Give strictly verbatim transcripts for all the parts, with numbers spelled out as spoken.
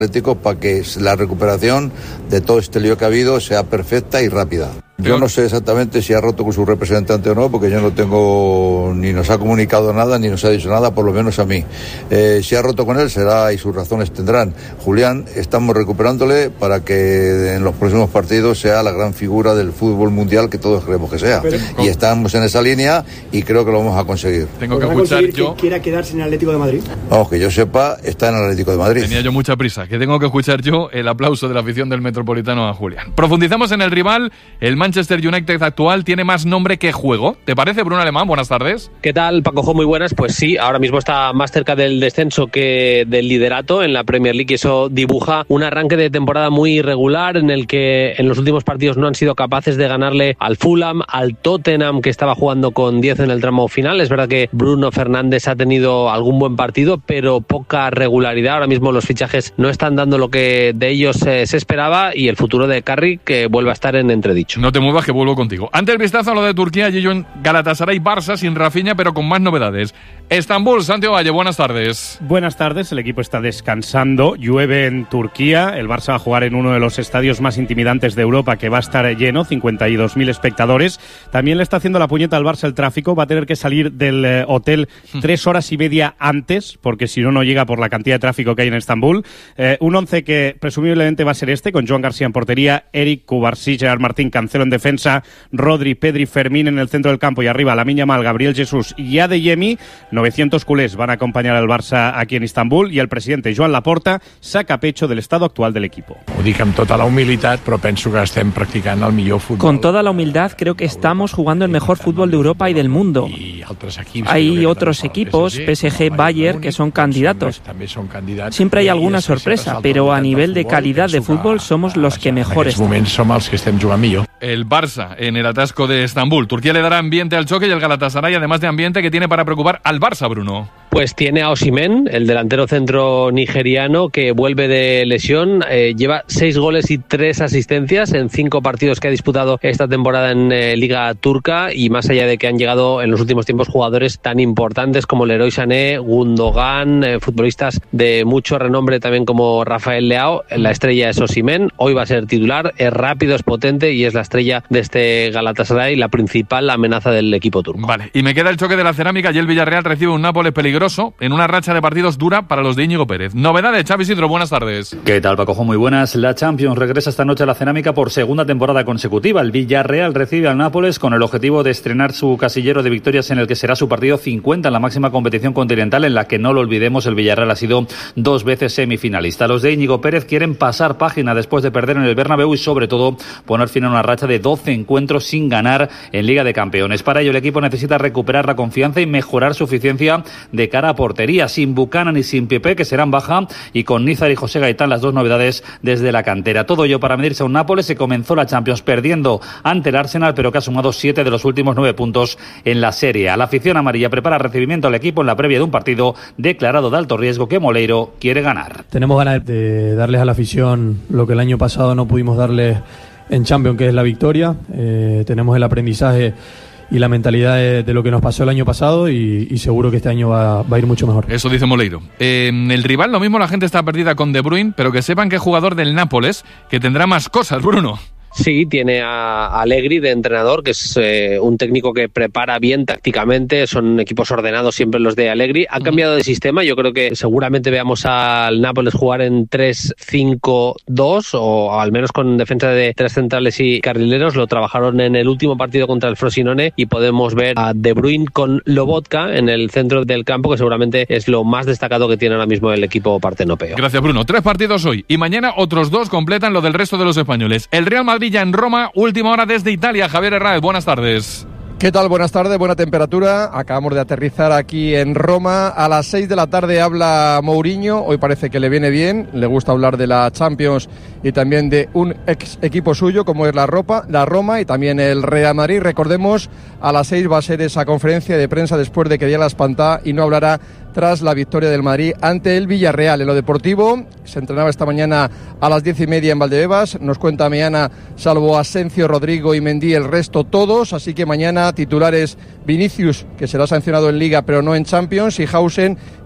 Atlético para que la recuperación de todo este lío que ha habido sea perfecta y rápida. Yo no sé exactamente si ha roto con su representante o no, porque yo no tengo, ni nos ha comunicado nada, ni nos ha dicho nada, por lo menos a mí. Eh, si ha roto con él, será y sus razones tendrán. Julián, estamos recuperándole para que en los próximos partidos sea la gran figura del fútbol mundial que todos creemos que sea. Pero, y estamos en esa línea y creo que lo vamos a conseguir. Tengo que escuchar yo... que quiera quedarse en el Atlético de Madrid. Vamos, que yo sepa, está en el Atlético de Madrid. Tenía yo mucha prisa, que tengo que escuchar yo el aplauso de la afición del Metropolitano a Julián. Profundizamos en el rival, el Manchester United actual tiene más nombre que juego. ¿Te parece, Bruno Alemán? Buenas tardes. ¿Qué tal, Paco? Muy buenas. Pues sí, ahora mismo está más cerca del descenso que del liderato en la Premier League y eso dibuja un arranque de temporada muy irregular en el que en los últimos partidos no han sido capaces de ganarle al Fulham, al Tottenham, que estaba jugando con diez en el tramo final. Es verdad que Bruno Fernández ha tenido algún buen partido, pero poca regularidad. Ahora mismo los fichajes no están dando lo que de ellos eh, se esperaba y el futuro de Carrick que vuelve a estar en entredicho. No te muevas, que vuelvo contigo. Ante el vistazo a lo de Turquía, Gijón, Galatasaray, Barça sin Rafinha, pero con más novedades. Estambul, Santiago Valle, buenas tardes. Buenas tardes, el equipo está descansando, llueve en Turquía, el Barça va a jugar en uno de los estadios más intimidantes de Europa que va a estar lleno, cincuenta y dos mil espectadores. También le está haciendo la puñeta al Barça el tráfico, va a tener que salir del eh, hotel tres horas y media antes, porque si no, no llega por la cantidad de tráfico que hay en Estambul. Eh, un once que presumiblemente va a ser este, con Joan García en portería, Eric, Cubarsí, Gerard Martín, Cancelo en defensa, Rodri, Pedri, Fermín en el centro del campo y arriba Lamine Yamal, Gabriel Jesús y Adeyemi. novecientos culés van a acompañar al Barça aquí en Estambul y el presidente Joan Laporta saca pecho del estado actual del equipo. Ho dic amb tota la humilitat, però penso que estem practicant el millor fútbol. Con toda la humildad creo que estamos jugando el mejor fútbol de Europa y del mundo. Hay otros equipos, P S G, Bayern, que son candidatos. Siempre hay alguna sorpresa, pero a nivel de calidad de fútbol somos los que mejor están. El Barça en el atasco de Estambul. Turquía le dará ambiente al choque y el Galatasaray, además de ambiente, que tiene para preocupar al Barça, Bruno. Pues tiene a Osimhen, el delantero centro nigeriano, que vuelve de lesión. Eh, lleva seis goles y tres asistencias en cinco partidos que ha disputado esta temporada en eh, Liga Turca. Y más allá de que han llegado en los últimos tiempos jugadores tan importantes como Leroy Sané, Gundogan, eh, futbolistas de mucho renombre también como Rafael Leao, la estrella es Osimhen. Hoy va a ser titular, es rápido, es potente y es la estrella de este Galatasaray, la principal amenaza del equipo turco. Vale, y me queda el choque de la Cerámica y el Villarreal recibe un Nápoles peligroso en una racha de partidos dura para los de Íñigo Pérez. Novedades, Xavi Sidro, buenas tardes. ¿Qué tal, Paco? Muy buenas. La Champions regresa esta noche a la Cerámica por segunda temporada consecutiva. El Villarreal recibe al Nápoles con el objetivo de estrenar su casillero de victorias en el que será su partido cincuenta en la máxima competición continental, en la que, no lo olvidemos, el Villarreal ha sido dos veces semifinalista. Los de Íñigo Pérez quieren pasar página después de perder en el Bernabéu y, sobre todo, poner fin a una racha de doce encuentros sin ganar en Liga de Campeones. Para ello, el equipo necesita recuperar la confianza y mejorar su eficiencia de cara a portería, sin Buchanan y sin Pepe, que serán baja, y con Nízar y José Gaitán las dos novedades desde la cantera. Todo ello para medirse a un Nápoles que comenzó la Champions perdiendo ante el Arsenal, pero que ha sumado siete de los últimos nueve puntos en la Serie A. La afición amarilla prepara recibimiento al equipo en la previa de un partido declarado de alto riesgo que Moleiro quiere ganar. Tenemos ganas de darles a la afición lo que el año pasado no pudimos darles en Champions, que es la victoria. Eh, tenemos el aprendizaje y la mentalidad de, de lo que nos pasó el año pasado y, y seguro que este año va, va a ir mucho mejor. Eso dice Moleiro. Eh, el rival, lo mismo, la gente está perdida con De Bruyne, pero que sepan que es jugador del Nápoles, que tendrá más cosas, Bruno. Sí, tiene a Allegri de entrenador, que es eh, un técnico que prepara bien tácticamente, son equipos ordenados siempre los de Allegri. Ha cambiado de sistema, yo creo que seguramente veamos al Nápoles jugar en tres cinco dos o al menos con defensa de tres centrales y carrileros. Lo trabajaron en el último partido contra el Frosinone y podemos ver a De Bruyne con Lobotka en el centro del campo, que seguramente es lo más destacado que tiene ahora mismo el equipo partenopeo. Gracias, Bruno. Tres partidos hoy y mañana otros dos completan lo del resto de los españoles. El Real Madrid ya en Roma, última hora desde Italia. Javier Herráez, buenas tardes. ¿Qué tal? Buenas tardes, buena temperatura. Acabamos de aterrizar aquí en Roma. A las seis de la tarde habla Mourinho. Hoy parece que le viene bien. Le gusta hablar de la Champions y también de un ex equipo suyo como es la, Ropa, la Roma y también el Real Madrid. Recordemos, a las seis va a ser esa conferencia de prensa después de que diera la espantá y no hablará tras la victoria del Madrid ante el Villarreal. En lo deportivo, se entrenaba esta mañana a las diez y media en Valdebebas. Nos cuenta mañana, salvo Asensio, Rodrigo y Mendy, el resto todos. Así que mañana titulares Vinicius, que será sancionado en Liga pero no en Champions, y Hausen,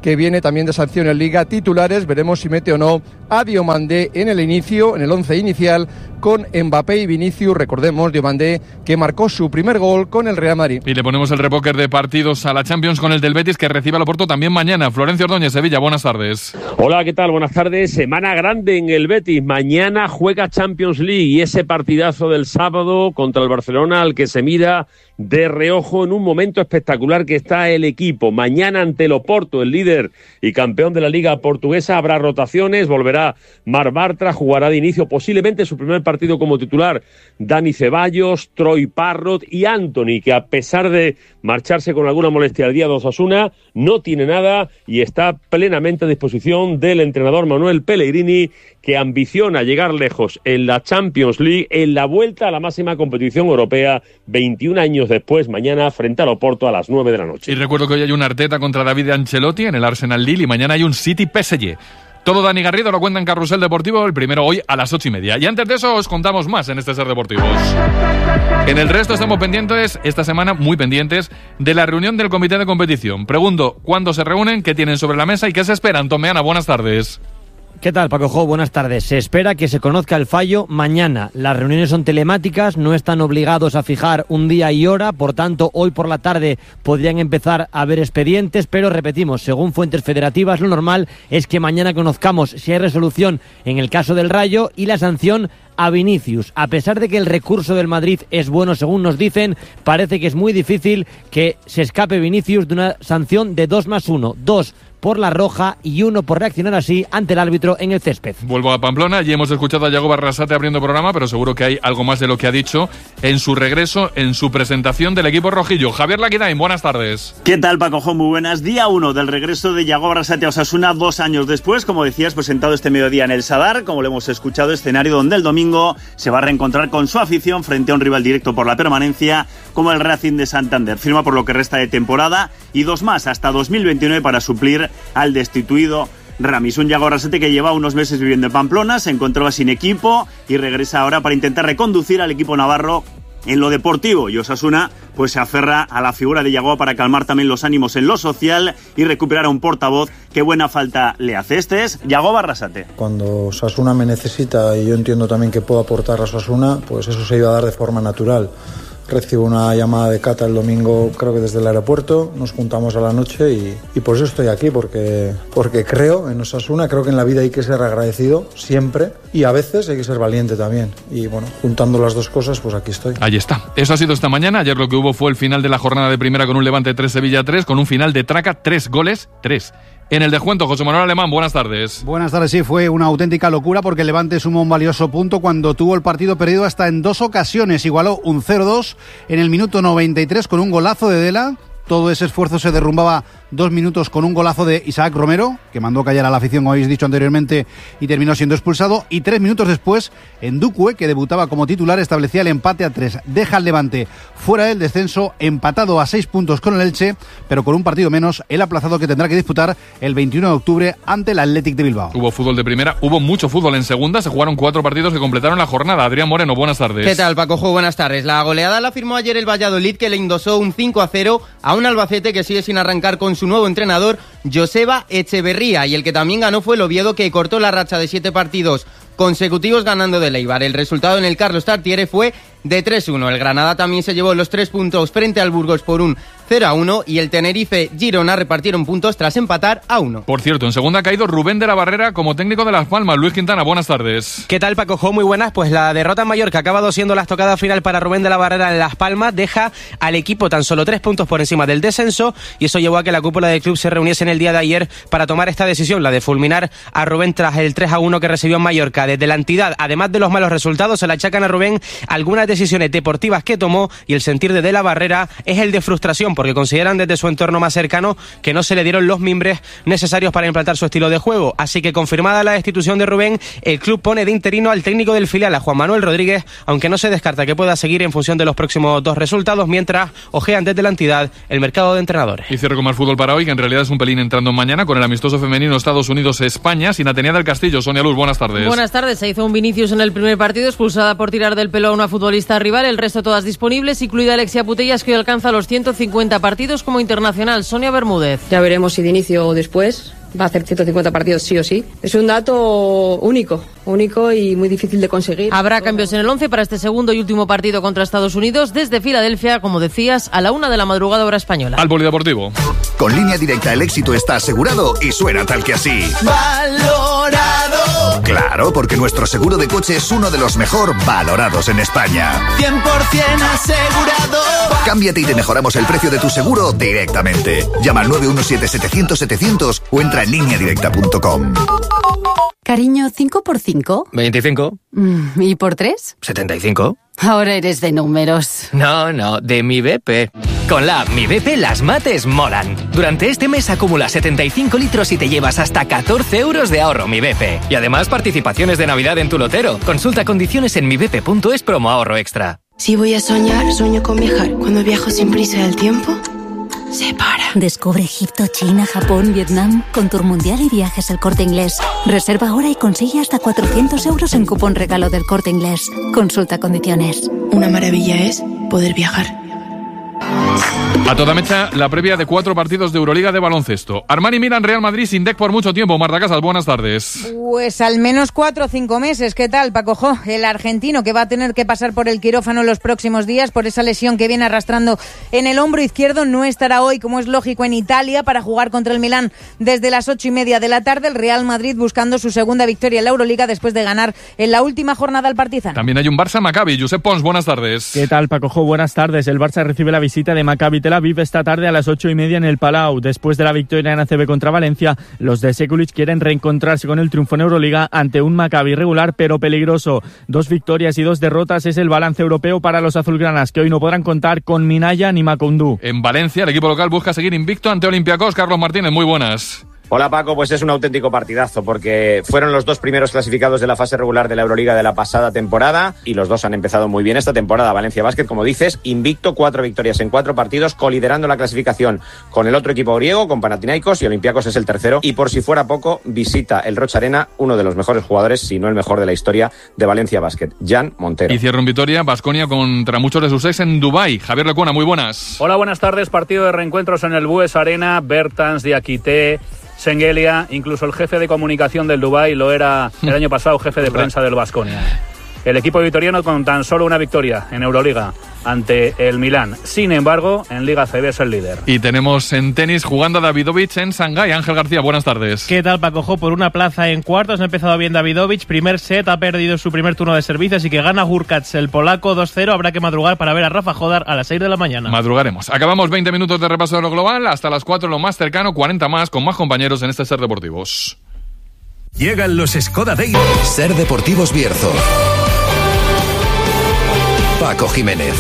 que viene también de sanción en Liga. Titulares, veremos si mete o no a Diomandé en el inicio, en el once inicial, con Mbappé y Vinicius. Recordemos, Diomandé, que marcó su primer gol con el Real Madrid. Y le ponemos el repóquer de partidos a la Champions con el del Betis, que recibe al Oporto también mañana. Florencio Ordóñez, Sevilla, buenas tardes. Hola, ¿qué tal? Buenas tardes. Semana grande en el Betis. Mañana juega Champions League y ese partidazo del sábado contra el Barcelona al que se mira de reojo en un momento espectacular que está el equipo. Mañana ante el Oporto, el líder y campeón de la Liga Portuguesa, habrá rotaciones, volverá Marc Bartra, jugará de inicio posiblemente su primer partido como titular Dani Ceballos, Troy Parrott y Antony, que a pesar de marcharse con alguna molestia al día de Osasuna, no tiene nada y está plenamente a disposición del entrenador Manuel Pellegrini, que ambiciona llegar lejos en la Champions League, en la vuelta a la máxima competición europea, veintiún años después, mañana frente al Oporto a las nueve de la noche. Y recuerdo que hoy hay un Arteta contra David Ancelotti en el Arsenal Lille y mañana hay un City P S G. Todo Dani Garrido lo cuenta en Carrusel Deportivo, el primero hoy a las ocho y media. Y antes de eso os contamos más en este Ser Deportivos. En el resto estamos pendientes, esta semana muy pendientes, de la reunión del comité de competición. Pregunto, ¿cuándo se reúnen? ¿Qué tienen sobre la mesa? ¿Y qué se esperan? Tomeana, buenas tardes. ¿Qué tal, Paco Jo? Buenas tardes. Se espera que se conozca el fallo mañana. Las reuniones son telemáticas, no están obligados a fijar un día y hora, por tanto, hoy por la tarde podrían empezar a haber expedientes, pero repetimos, según fuentes federativas, lo normal es que mañana conozcamos si hay resolución en el caso del Rayo y la sanción a Vinicius. A pesar de que el recurso del Madrid es bueno, según nos dicen, parece que es muy difícil que se escape Vinicius de una sanción de dos más uno. Dos por la roja y uno por reaccionar así ante el árbitro en el césped. Vuelvo a Pamplona y hemos escuchado a Yago Barrasate abriendo programa, pero seguro que hay algo más de lo que ha dicho en su regreso, en su presentación del equipo rojillo. Javier Laquidain, buenas tardes. ¿Qué tal, Paco Jo? Muy buenas. Día uno del regreso de Yago Barrasate a Osasuna, dos años después, como decías, presentado este mediodía en el Sadar, como lo hemos escuchado, escenario donde el domingo se va a reencontrar con su afición frente a un rival directo por la permanencia como el Racing de Santander. Firma por lo que resta de temporada y dos más hasta dos mil veintinueve para suplir al destituido Ramis. Un Yago Barrasate que lleva unos meses viviendo en Pamplona, se encontraba sin equipo y regresa ahora para intentar reconducir al equipo navarro en lo deportivo, y Osasuna pues se aferra a la figura de Yago para calmar también los ánimos en lo social y recuperar a un portavoz que buena falta le hace. Este es Yago Barrasate. Cuando Osasuna me necesita y yo entiendo también que puedo aportar a Osasuna, pues eso se iba a dar de forma natural. Recibo una llamada de Cata el domingo, creo que desde el aeropuerto, nos juntamos a la noche y, y por eso estoy aquí, porque, porque creo en Osasuna, creo que en la vida hay que ser agradecido siempre y a veces hay que ser valiente también. Y bueno, juntando las dos cosas, pues aquí estoy. Ahí está. Eso ha sido esta mañana. Ayer lo que hubo fue el final de la jornada de primera con un Levante tres, Sevilla tres, con un final de traca, tres goles, tres. En el descuento, José Manuel Alemán, buenas tardes. Buenas tardes, sí, fue una auténtica locura porque el Levante sumó un valioso punto cuando tuvo el partido perdido hasta en dos ocasiones. Igualó un cero dos en el minuto noventa y tres con un golazo de Dela. Todo ese esfuerzo se derrumbaba dos minutos con un golazo de Isaac Romero, que mandó callar a la afición, como habéis dicho anteriormente, y terminó siendo expulsado. Y tres minutos después, Ndukwe, que debutaba como titular, establecía el empate a tres. Deja al Levante fuera del descenso, empatado a seis puntos con el Elche, pero con un partido menos, el aplazado que tendrá que disputar el veintiuno de octubre ante el Athletic de Bilbao. Hubo fútbol de primera, hubo mucho fútbol en segunda, se jugaron cuatro partidos que completaron la jornada. Adrián Moreno, buenas tardes. ¿Qué tal, Paco Jo? Buenas tardes. La goleada la firmó ayer el Valladolid, que le endosó un cinco a cero a un Albacete que sigue sin arrancar con su nuevo entrenador, Joseba Echeverría, y el que también ganó fue el Oviedo, que cortó la racha de siete partidos consecutivos ganando del Eibar. El resultado en el Carlos Tartiere fue de tres uno. El Granada también se llevó los tres puntos frente al Burgos por un cero a uno y el Tenerife Girona repartieron puntos tras empatar a uno. Por cierto, en segunda ha caído Rubén de la Barrera como técnico de Las Palmas. Luis Quintana, buenas tardes. ¿Qué tal, Paco Jo? Muy buenas. Pues la derrota en Mallorca, acabado siendo la estocada final para Rubén de la Barrera en Las Palmas, deja al equipo tan solo tres puntos por encima del descenso, y eso llevó a que la cúpula del club se reuniese en el día de ayer para tomar esta decisión, la de fulminar a Rubén tras el tres a uno que recibió en Mallorca. Desde la entidad, además de los malos resultados, se le achacan a Rubén algunas decisiones deportivas que tomó, y el sentir de De la Barrera es el de frustración, porque consideran desde su entorno más cercano que no se le dieron los mimbres necesarios para implantar su estilo de juego. Así que, confirmada la destitución de Rubén, el club pone de interino al técnico del filial, a Juan Manuel Rodríguez, aunque no se descarta que pueda seguir en función de los próximos dos resultados, mientras ojean desde la entidad el mercado de entrenadores. Y cierro con más fútbol para hoy, que en realidad es un pelín entrando mañana, con el amistoso femenino Estados Unidos-España, sin Atenea del Castillo. Sonia Luz, buenas tardes. Buenas tardes. Se hizo un Vinicius en el primer partido, expulsada por tirar del pelo a una futbolista rival, el resto todas disponibles, incluida Alexia Putellas, que hoy alcanza los ciento cincuenta cincuenta partidos como internacional. Sonia Bermúdez. Ya veremos si de inicio o después. Va a hacer ciento cincuenta partidos sí o sí. Es un dato único, único y muy difícil de conseguir. Habrá cambios en el once para este segundo y último partido contra Estados Unidos desde Filadelfia, como decías, a la una de la madrugada hora española. Al polideportivo. Con Línea Directa el éxito está asegurado y suena tal que así. ¡Valorado! Claro, porque nuestro seguro de coche es uno de los mejor valorados en España. cien por ciento asegurado. Cámbiate y te mejoramos el precio de tu seguro directamente. Llama al nueve uno siete setecientos setecientos o entra en línea directa punto com. Cariño, ¿cinco por cinco? veinticinco. Mm, ¿Y por tres? setenta y cinco. Ahora eres de números. No, no, de mi B P. Con la app Mi B P las mates molan. Durante este mes acumula setenta y cinco litros y te llevas hasta catorce euros de ahorro Mi B P. Y además participaciones de Navidad en tu lotero. Consulta condiciones en mi b p punto es promo ahorro extra. Si voy a soñar, sueño con viajar. Cuando viajo sin prisa del tiempo, se para. Descubre Egipto, China, Japón, Vietnam con Tour Mundial y Viajes El Corte Inglés. Reserva ahora y consigue hasta cuatrocientos euros en cupón regalo del Corte Inglés. Consulta condiciones. Una maravilla es poder viajar. A toda mecha, la previa de cuatro partidos de Euroliga de baloncesto. Armani Milan, Real Madrid, sin D E C por mucho tiempo. Marta Casas, buenas tardes. Pues al menos cuatro o cinco meses. ¿Qué tal, Paco Jo? El argentino que va a tener que pasar por el quirófano los próximos días por esa lesión que viene arrastrando en el hombro izquierdo. No estará hoy, como es lógico, en Italia para jugar contra el Milán desde las ocho y media de la tarde. El Real Madrid buscando su segunda victoria en la Euroliga después de ganar en la última jornada al Partizan. También hay un Barça-Maccabi. Josep Pons, buenas tardes. ¿Qué tal, Paco Jo? Buenas tardes. El Barça recibe la visita de Maccabi Tel Aviv esta tarde a las ocho y media en el Palau. Después de la victoria en A C B contra Valencia, los de Sekulic quieren reencontrarse con el triunfo en Euroliga ante un Maccabi regular pero peligroso. Dos victorias y dos derrotas es el balance europeo para los azulgranas, que hoy no podrán contar con Minaya ni Macoundou. En Valencia, el equipo local busca seguir invicto ante Olympiacos. Carlos Martínez, muy buenas. Hola Paco, pues es un auténtico partidazo porque fueron los dos primeros clasificados de la fase regular de la Euroliga de la pasada temporada y los dos han empezado muy bien esta temporada. Valencia Basket, como dices, invicto, cuatro victorias en cuatro partidos, coliderando la clasificación con el otro equipo griego, con Panathinaikos, y Olympiacos es el tercero. Y por si fuera poco, visita el Roch Arena uno de los mejores jugadores, si no el mejor de la historia de Valencia Basket, Jan Montero. Y cierra en Vitoria, Baskonia contra muchos de sus ex en Dubái. Javier Lecuona, muy buenas. Hola, buenas tardes. Partido de reencuentros en el Bues Arena. Bertans, Diakité, Sengelia, incluso el jefe de comunicación del Dubái lo era el año pasado, jefe de prensa del Baskonia. El equipo vitoriano con tan solo una victoria en Euroliga ante el Milán. Sin embargo, en Liga C B es el líder. Y tenemos en tenis jugando a Davidovich en Shanghái. Ángel García, buenas tardes. ¿Qué tal, Paco Jo? Por una plaza en cuartos ha empezado bien Davidovich. Primer set, ha perdido su primer turno de servicio, así que gana Hurkacz, el polaco, dos cero. Habrá que madrugar para ver a Rafa Jodar a las seis de la mañana. Madrugaremos. Acabamos veinte minutos de repaso de lo global. Hasta las cuatro lo más cercano, cuarenta más, con más compañeros en este Ser Deportivos. Llegan los Skoda Days. Ser Deportivos Bierzo. Paco Jiménez.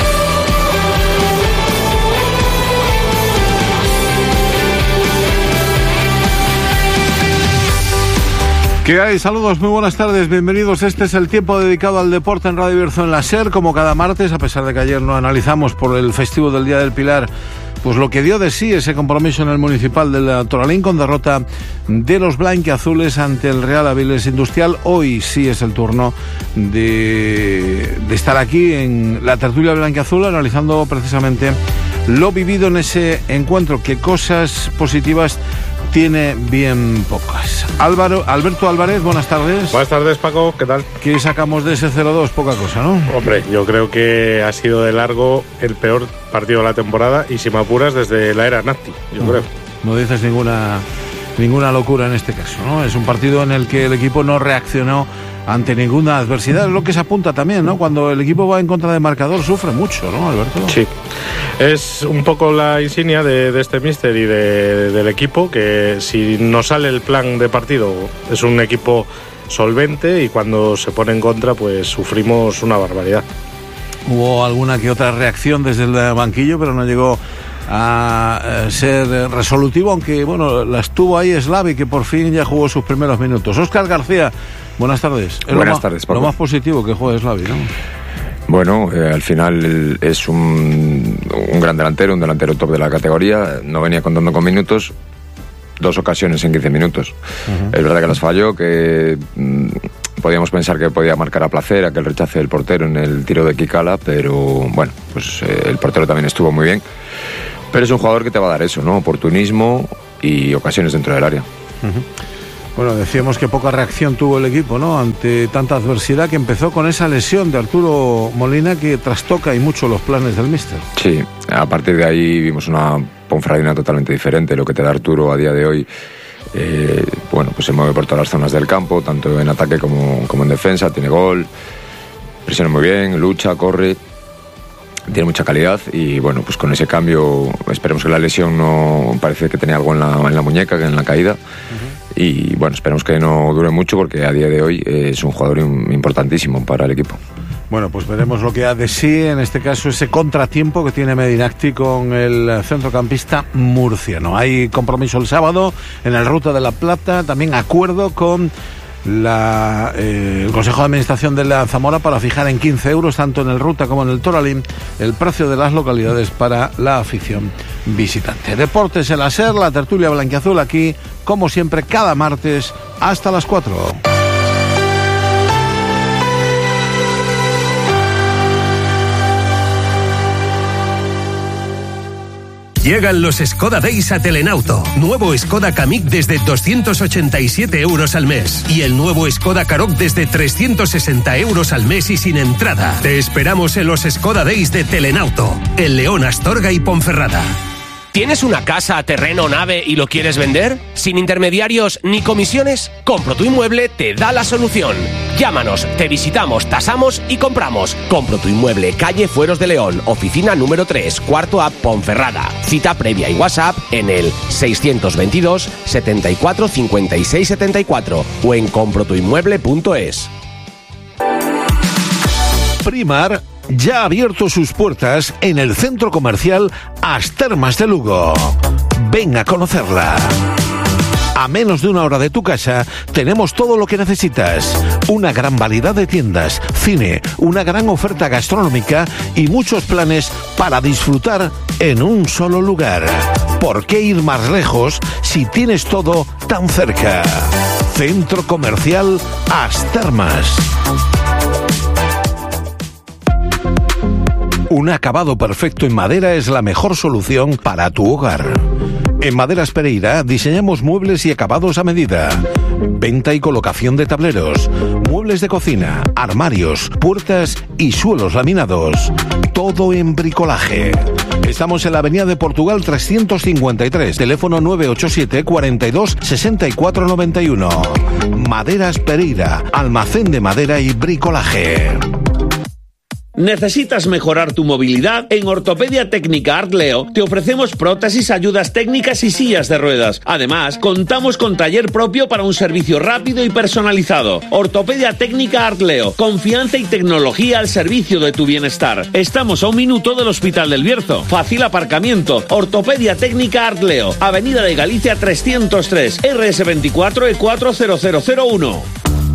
¿Qué hay? Saludos, muy buenas tardes, bienvenidos. Este es el tiempo dedicado al deporte en Radio Bierzo en la SER, como cada martes, a pesar de que ayer no analizamos por el festivo del Día del Pilar pues lo que dio de sí ese compromiso en el municipal de Toralín con derrota de los blanquiazules ante el Real Avilés Industrial. Hoy sí es el turno de, de estar aquí en la tertulia blanquiazul analizando precisamente lo vivido en ese encuentro, que cosas positivas tiene bien pocas. Álvaro, Alberto Álvarez, buenas tardes. Buenas tardes, Paco, ¿qué tal? ¿Qué sacamos de ese cero dos? Poca cosa, ¿no? Hombre, yo creo que ha sido de largo el peor partido de la temporada y si me apuras desde la era Nati, yo no, creo. No dices ninguna, ninguna locura en este caso, ¿no? Es un partido en el que el equipo no reaccionó ante ninguna adversidad, es lo que se apunta también, ¿no? Cuando el equipo va en contra de marcador sufre mucho, ¿no, Alberto? Sí, es un poco la insignia de, de este míster y de, del equipo, que si no sale el plan de partido es un equipo solvente y cuando se pone en contra pues sufrimos una barbaridad. Hubo alguna que otra reacción desde el banquillo, pero no llegó a ser resolutivo, aunque bueno, las tuvo ahí Slavi, que por fin ya jugó sus primeros minutos. Óscar García, buenas tardes. Es buenas lo tardes, más, Paco. Lo más positivo que juegue Slavi, ¿no? Bueno, eh, al final es un, un gran delantero, un delantero top de la categoría, no venía contando con minutos, dos ocasiones en quince minutos. Uh-huh. Es verdad que las falló, que mmm, podíamos pensar que podía marcar a placer aquel rechace del portero en el tiro de Kikala, pero bueno, pues eh, el portero también estuvo muy bien. Pero es un jugador que te va a dar eso, ¿no? Oportunismo y ocasiones dentro del área. Uh-huh. Bueno, decíamos que poca reacción tuvo el equipo, ¿no? Ante tanta adversidad, que empezó con esa lesión de Arturo Molina que trastoca y mucho los planes del míster. Sí, a partir de ahí vimos una Ponferradina totalmente diferente. Lo que te da Arturo a día de hoy, eh, bueno, pues se mueve por todas las zonas del campo, tanto en ataque como, como en defensa, tiene gol, presiona muy bien, lucha, corre, tiene mucha calidad y bueno, pues con ese cambio esperemos que la lesión no, parece que tenía algo en la, en la muñeca, que en la caída. Uh-huh. Y bueno, esperemos que no dure mucho porque a día de hoy es un jugador importantísimo para el equipo. Bueno, pues veremos lo que ha de sí, en este caso ese contratiempo que tiene Medinacti con el centrocampista murciano. Hay compromiso el sábado en el Ruta de la Plata, también acuerdo con la, eh, el Consejo de Administración de la Zamora para fijar en quince euros, tanto en el Ruta como en el Toralín, el precio de las localidades para la afición visitante. Deportes en la SER, la tertulia blanquiazul aquí, como siempre, cada martes hasta las cuatro. Llegan los Skoda Days a Telenauto. Nuevo Skoda Kamiq desde doscientos ochenta y siete euros al mes. Y el nuevo Skoda Karoq desde trescientos sesenta euros al mes y sin entrada. Te esperamos en los Skoda Days de Telenauto. En León, Astorga y Ponferrada. ¿Tienes una casa, terreno, nave y lo quieres vender? ¿Sin intermediarios ni comisiones? Compro tu Inmueble te da la solución. Llámanos, te visitamos, tasamos y compramos. Compro tu Inmueble, calle Fueros de León, oficina número tres, cuarto A, Ponferrada. Cita previa y WhatsApp en el seiscientos veintidós, setenta y cuatro, cincuenta y seis, setenta y cuatro o en compro tu inmueble punto es. Primar ya ha abierto sus puertas en el centro comercial As Termas de Lugo. Ven a conocerla. A menos de una hora de tu casa tenemos todo lo que necesitas. Una gran variedad de tiendas, cine, una gran oferta gastronómica y muchos planes para disfrutar en un solo lugar. ¿Por qué ir más lejos si tienes todo tan cerca? Centro Comercial As Termas. Un acabado perfecto en madera es la mejor solución para tu hogar. En Maderas Pereira diseñamos muebles y acabados a medida. Venta y colocación de tableros, muebles de cocina, armarios, puertas y suelos laminados. Todo en bricolaje. Estamos en la Avenida de Portugal trescientos cincuenta y tres, teléfono nueve ocho siete, cuarenta y dos, sesenta y cuatro noventa y uno. Maderas Pereira, almacén de madera y bricolaje. ¿Necesitas mejorar tu movilidad? En Ortopedia Técnica Artleo te ofrecemos prótesis, ayudas técnicas y sillas de ruedas. Además, contamos con taller propio para un servicio rápido y personalizado. Ortopedia Técnica Artleo, confianza y tecnología al servicio de tu bienestar. Estamos a un minuto del Hospital del Bierzo. Fácil aparcamiento. Ortopedia Técnica Artleo, Avenida de Galicia trescientos tres, R S veinticuatro E cuatro cero cero cero uno.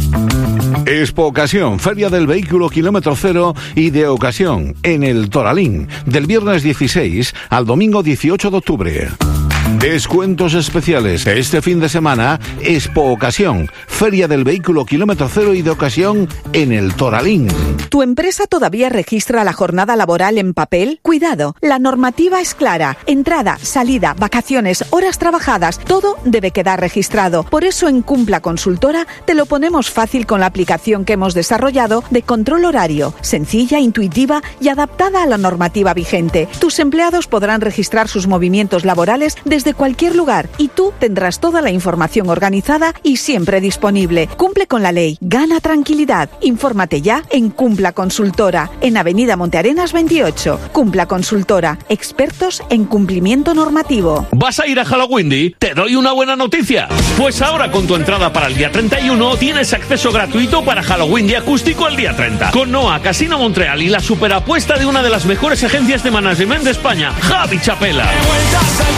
Expo Ocasión, Feria del Vehículo Kilómetro Cero y de Ocasión, en el Toralín, del viernes dieciséis al domingo dieciocho de octubre. Descuentos especiales este fin de semana, Expo Ocasión, Feria del Vehículo Kilómetro Cero y de Ocasión en el Toralín. ¿Tu empresa todavía registra la jornada laboral en papel? Cuidado, la normativa es clara. Entrada, salida, vacaciones, horas trabajadas, todo debe quedar registrado. Por eso en Cumpla Consultora te lo ponemos fácil con la aplicación que hemos desarrollado de control horario, sencilla, intuitiva y adaptada a la normativa vigente. Tus empleados podrán registrar sus movimientos laborales desde cualquier lugar y tú tendrás toda la información organizada y siempre disponible. Cumple con la ley, gana tranquilidad. Infórmate ya en Cumpla Consultora, en Avenida Montearenas veintiocho. Cumpla Consultora, expertos en cumplimiento normativo. ¿Vas a ir a Halloween? Te doy una buena noticia. Pues ahora con tu entrada para el día treinta y uno tienes acceso gratuito para Halloween Día Acústico el día treinta. Con Noa, Casino Montreal y la superapuesta de una de las mejores agencias de management de España, Javi Chapela.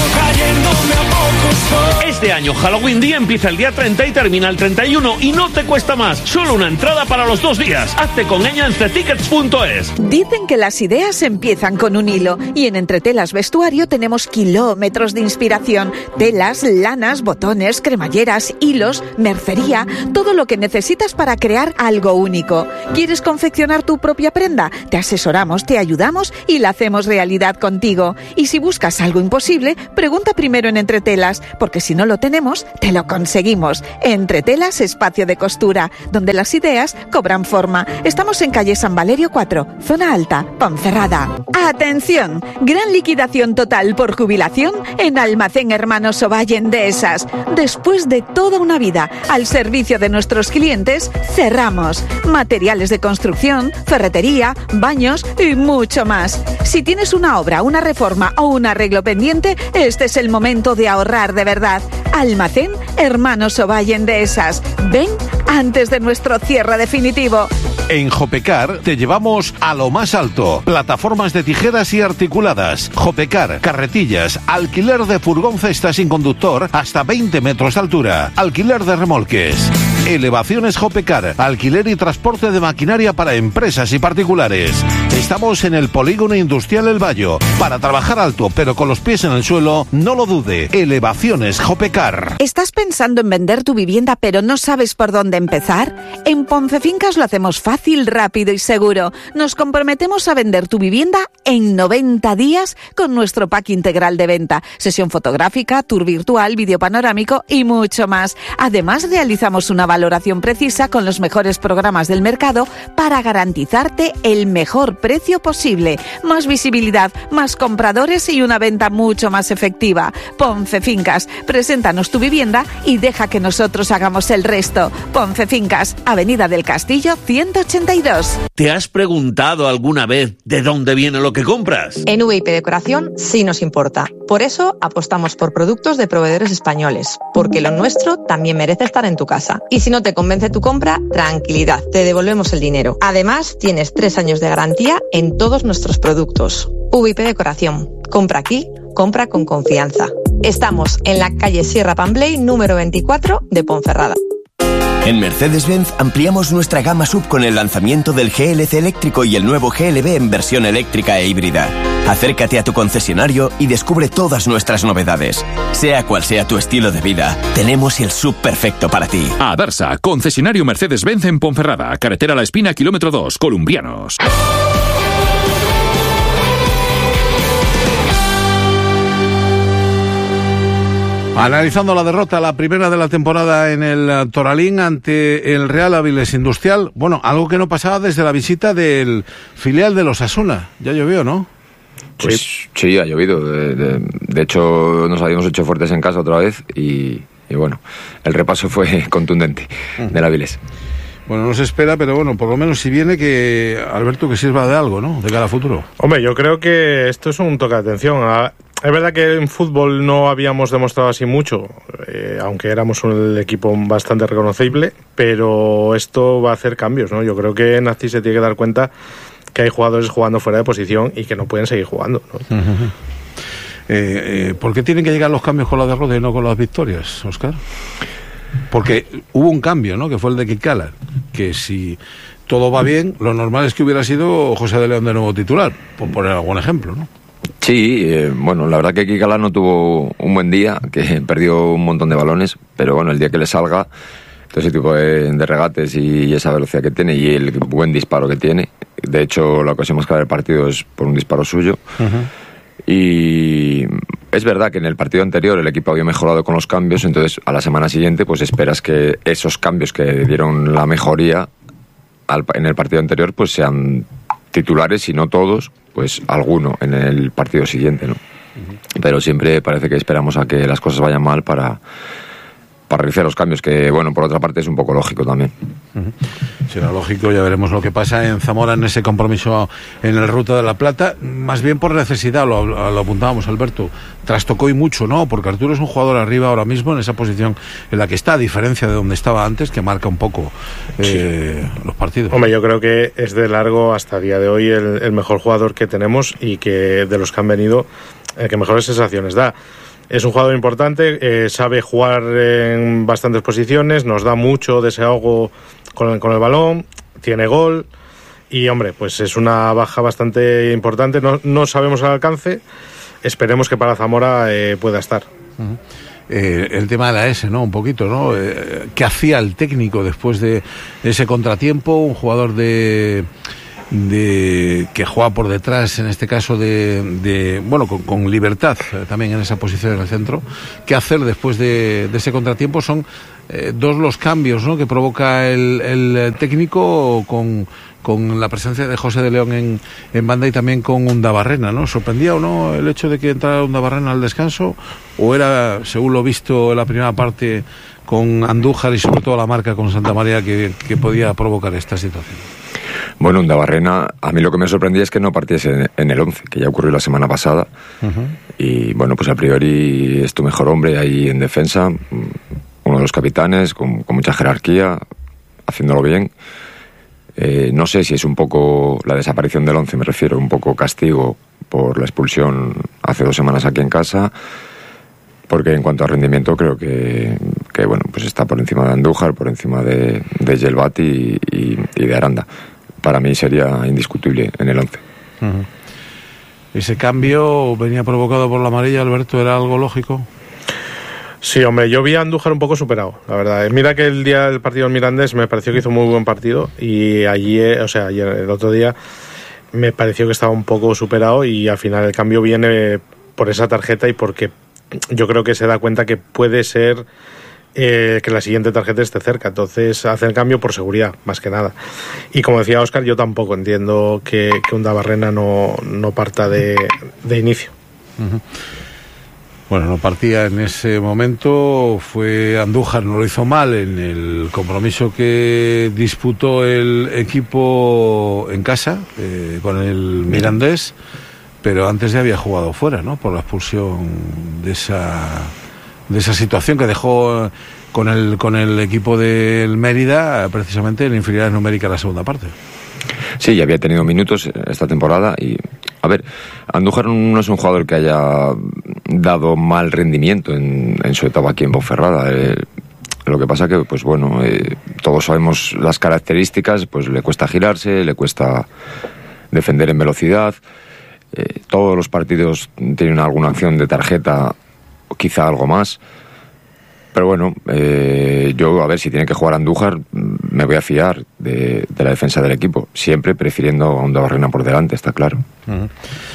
cayéndome a pocos. Este año Halloween Día empieza el día treinta y termina el treinta y uno y no te cuesta más, solo una entrada para los dos días. Hazte con ella en cetickets punto es. Dicen que las ideas empiezan con un hilo y en Entretelas Vestuario tenemos kilómetros de inspiración, telas, lanas, botones, cremalleras, hilos, mercería, todo lo que necesitas para crear algo único. ¿Quieres confeccionar tu propia prenda? Te asesoramos, te ayudamos y la hacemos realidad contigo. Y si buscas algo imposible, pregunta primero en Entretelas, porque si no lo tenemos, te lo conseguimos. Entretelas Espacio de Costura, donde las ideas cobran forma. Estamos en calle San Valerio cuatro, zona alta, Ponferrada. ¡Atención! Gran liquidación total por jubilación en Almacén Hermanos Ovalle Endesas. Después de toda una vida al servicio de nuestros clientes, cerramos. Materiales de construcción, ferretería, baños y mucho más. Si tienes una obra, una reforma o un arreglo pendiente, este es el momento de ahorrar de verdad. Almacén Hermanos Ovalle Endesas. Ven antes de nuestro cierre definitivo. En Jopecar te llevamos a lo más alto. Plataformas de tijeras y articuladas. Jopecar, carretillas, alquiler de furgón cesta sin conductor hasta veinte metros de altura. Alquiler de remolques. Elevaciones Jopecar, alquiler y transporte de maquinaria para empresas y particulares. Estamos en el Polígono Industrial El Bayo. Para trabajar alto pero con los pies en el suelo, no lo dude. Elevaciones Jopecar. ¿Estás pensando en vender tu vivienda pero no sabes por dónde empezar? En Poncefincas lo hacemos fácil, rápido y seguro. Nos comprometemos a vender tu vivienda en noventa días con nuestro pack integral de venta. Sesión fotográfica, tour virtual, vídeo panorámico y mucho más. Además, realizamos una valoración precisa con los mejores programas del mercado para garantizarte el mejor precio posible. Más visibilidad, más compradores y una venta mucho más efectiva. Poncefincas, preséntanos tu vivienda y deja que nosotros hagamos el resto. Poncefincas, Avenida del Castillo ciento ochenta y dos. ¿Te has preguntado alguna vez de dónde viene lo que compras? En V I P Decoración sí nos importa. Por eso apostamos por productos de proveedores españoles, porque lo nuestro también merece estar en tu casa. Y si no te convence tu compra, tranquilidad, te devolvemos el dinero. Además, tienes tres años de garantía en todos nuestros productos. V I P Decoración. Compra aquí, compra con confianza. Estamos en la calle Sierra Pambley, número veinticuatro de Ponferrada. En Mercedes-Benz ampliamos nuestra gama sub con el lanzamiento del G L C eléctrico y el nuevo G L B en versión eléctrica e híbrida. Acércate a tu concesionario y descubre todas nuestras novedades. Sea cual sea tu estilo de vida, tenemos el sub perfecto para ti. Adarsa, concesionario Mercedes-Benz en Ponferrada, carretera La Espina, kilómetro dos, Columbianos. Analizando la derrota, la primera de la temporada en el Toralín ante el Real Avilés Industrial. Bueno, algo que no pasaba desde la visita del filial de los Osasuna. Ya llovió, ¿no? Pues sí, ha llovido. De, de, de hecho, nos habíamos hecho fuertes en casa otra vez y, y bueno, el repaso fue contundente uh-huh. del Avilés. Bueno, no se espera, pero bueno, por lo menos si viene que, Alberto, que sirva de algo, ¿no? De cara a futuro. Hombre, yo creo que esto es un toque de atención. A... Es verdad que en fútbol no habíamos demostrado así mucho, eh, aunque éramos un equipo bastante reconocible, pero esto va a hacer cambios, ¿no? Yo creo que Nazi se tiene que dar cuenta que hay jugadores jugando fuera de posición y que no pueden seguir jugando, ¿no? Uh-huh. eh, eh, ¿Por qué tienen que llegar los cambios con la derrota y no con las victorias, Óscar? Porque hubo un cambio, ¿no? Que fue el de Kikala, que si todo va bien, lo normal es que hubiera sido José de León de nuevo titular, por poner algún ejemplo, ¿no? Sí, eh, bueno, la verdad que Kikala no tuvo un buen día, que perdió un montón de balones, pero bueno, el día que le salga, todo ese tipo de, de regates y esa velocidad que tiene y el buen disparo que tiene, de hecho la ocasión más clara del partido es por un disparo suyo, uh-huh. Y es verdad que en el partido anterior el equipo había mejorado con los cambios, entonces a la semana siguiente pues esperas que esos cambios que dieron la mejoría al, en el partido anterior pues sean titulares, y no todos, pues alguno en el partido siguiente, ¿no? Uh-huh. Pero siempre parece que esperamos a que las cosas vayan mal para, para realizar los cambios, que bueno, por otra parte es un poco lógico también. Uh-huh. Será lógico, ya veremos lo que pasa en Zamora en ese compromiso en el Ruta de la Plata, más bien por necesidad, lo, lo apuntábamos, Alberto, trastocó y mucho, ¿no? Porque Arturo es un jugador arriba ahora mismo en esa posición en la que está, a diferencia de donde estaba antes, que marca un poco eh, sí. los partidos. Hombre, yo creo que es de largo hasta el día de hoy el, el mejor jugador que tenemos y que de los que han venido, el que mejores sensaciones da. es un jugador importante, eh, sabe jugar en bastantes posiciones, nos da mucho desahogo con el, con el balón, tiene gol y, hombre, pues es una baja bastante importante. No, no sabemos el alcance, esperemos que para Zamora eh, pueda estar. Uh-huh. Eh, el tema de la S, ¿no? Un poquito, ¿no? Eh, ¿Qué hacía el técnico después de ese contratiempo? Un jugador de... de que juega por detrás, en este caso de, de bueno, con, con libertad eh, también en esa posición en el centro. ¿Qué hacer después de, de ese contratiempo? Son eh, dos los cambios, ¿no?, que provoca el, el técnico con, con la presencia de José de León en, en banda y también con Undabarrena, ¿no? ¿Sorprendía o no el hecho de que entrara Undabarrena al descanso? ¿O era, según lo visto en la primera parte, con Andújar y sobre todo la marca con Santa María, que, que podía provocar esta situación? Bueno, Undabarrena, a mí lo que me sorprendía es que no partiese en, en el once, que ya ocurrió la semana pasada. Uh-huh. Y bueno, pues a priori es tu mejor hombre ahí en defensa, uno de los capitanes, con, con mucha jerarquía, haciéndolo bien. Eh, no sé si es un poco la desaparición del once, me refiero, un poco castigo por la expulsión hace dos semanas aquí en casa, porque en cuanto a rendimiento creo que, que bueno, pues está por encima de Andújar, por encima de, de Yelvat y, y, y de Aranda. Para mí sería indiscutible en el once. Uh-huh. ¿Ese cambio venía provocado por la amarilla, Alberto? ¿Era algo lógico? Sí, hombre, yo vi a Andújar un poco superado, la verdad. Mira que el día del partido en Mirandés me pareció que hizo muy buen partido y allí, o sea, ayer, el otro día, me pareció que estaba un poco superado y al final el cambio viene por esa tarjeta y porque yo creo que se da cuenta que puede ser eh, que la siguiente tarjeta esté cerca, entonces hace el cambio por seguridad, más que nada. Y como decía Óscar, yo tampoco entiendo que, que Undabarrena no, no parta de, de inicio. Uh-huh. Bueno, no partía en ese momento, fue Andújar, no lo hizo mal en el compromiso que disputó el equipo en casa eh, con el Mirandés, pero antes ya había jugado fuera, ¿no?, por la expulsión de esa de esa situación que dejó con el con el equipo del Mérida, precisamente en inferioridad numérica en la segunda parte. Sí, ya había tenido minutos esta temporada y, a ver, Andújar no es un jugador que haya dado mal rendimiento en, en su etapa aquí en Ponferrada. Eh, lo que pasa que, pues bueno, eh, todos sabemos las características, pues le cuesta girarse, le cuesta defender en velocidad. Eh, todos los partidos tienen alguna acción de tarjeta o quizá algo más. Pero bueno, eh, yo, a ver, si tiene que jugar Andújar, me voy a fiar de, de la defensa del equipo, siempre prefiriendo a Undabarrena por delante, está claro. Uh-huh.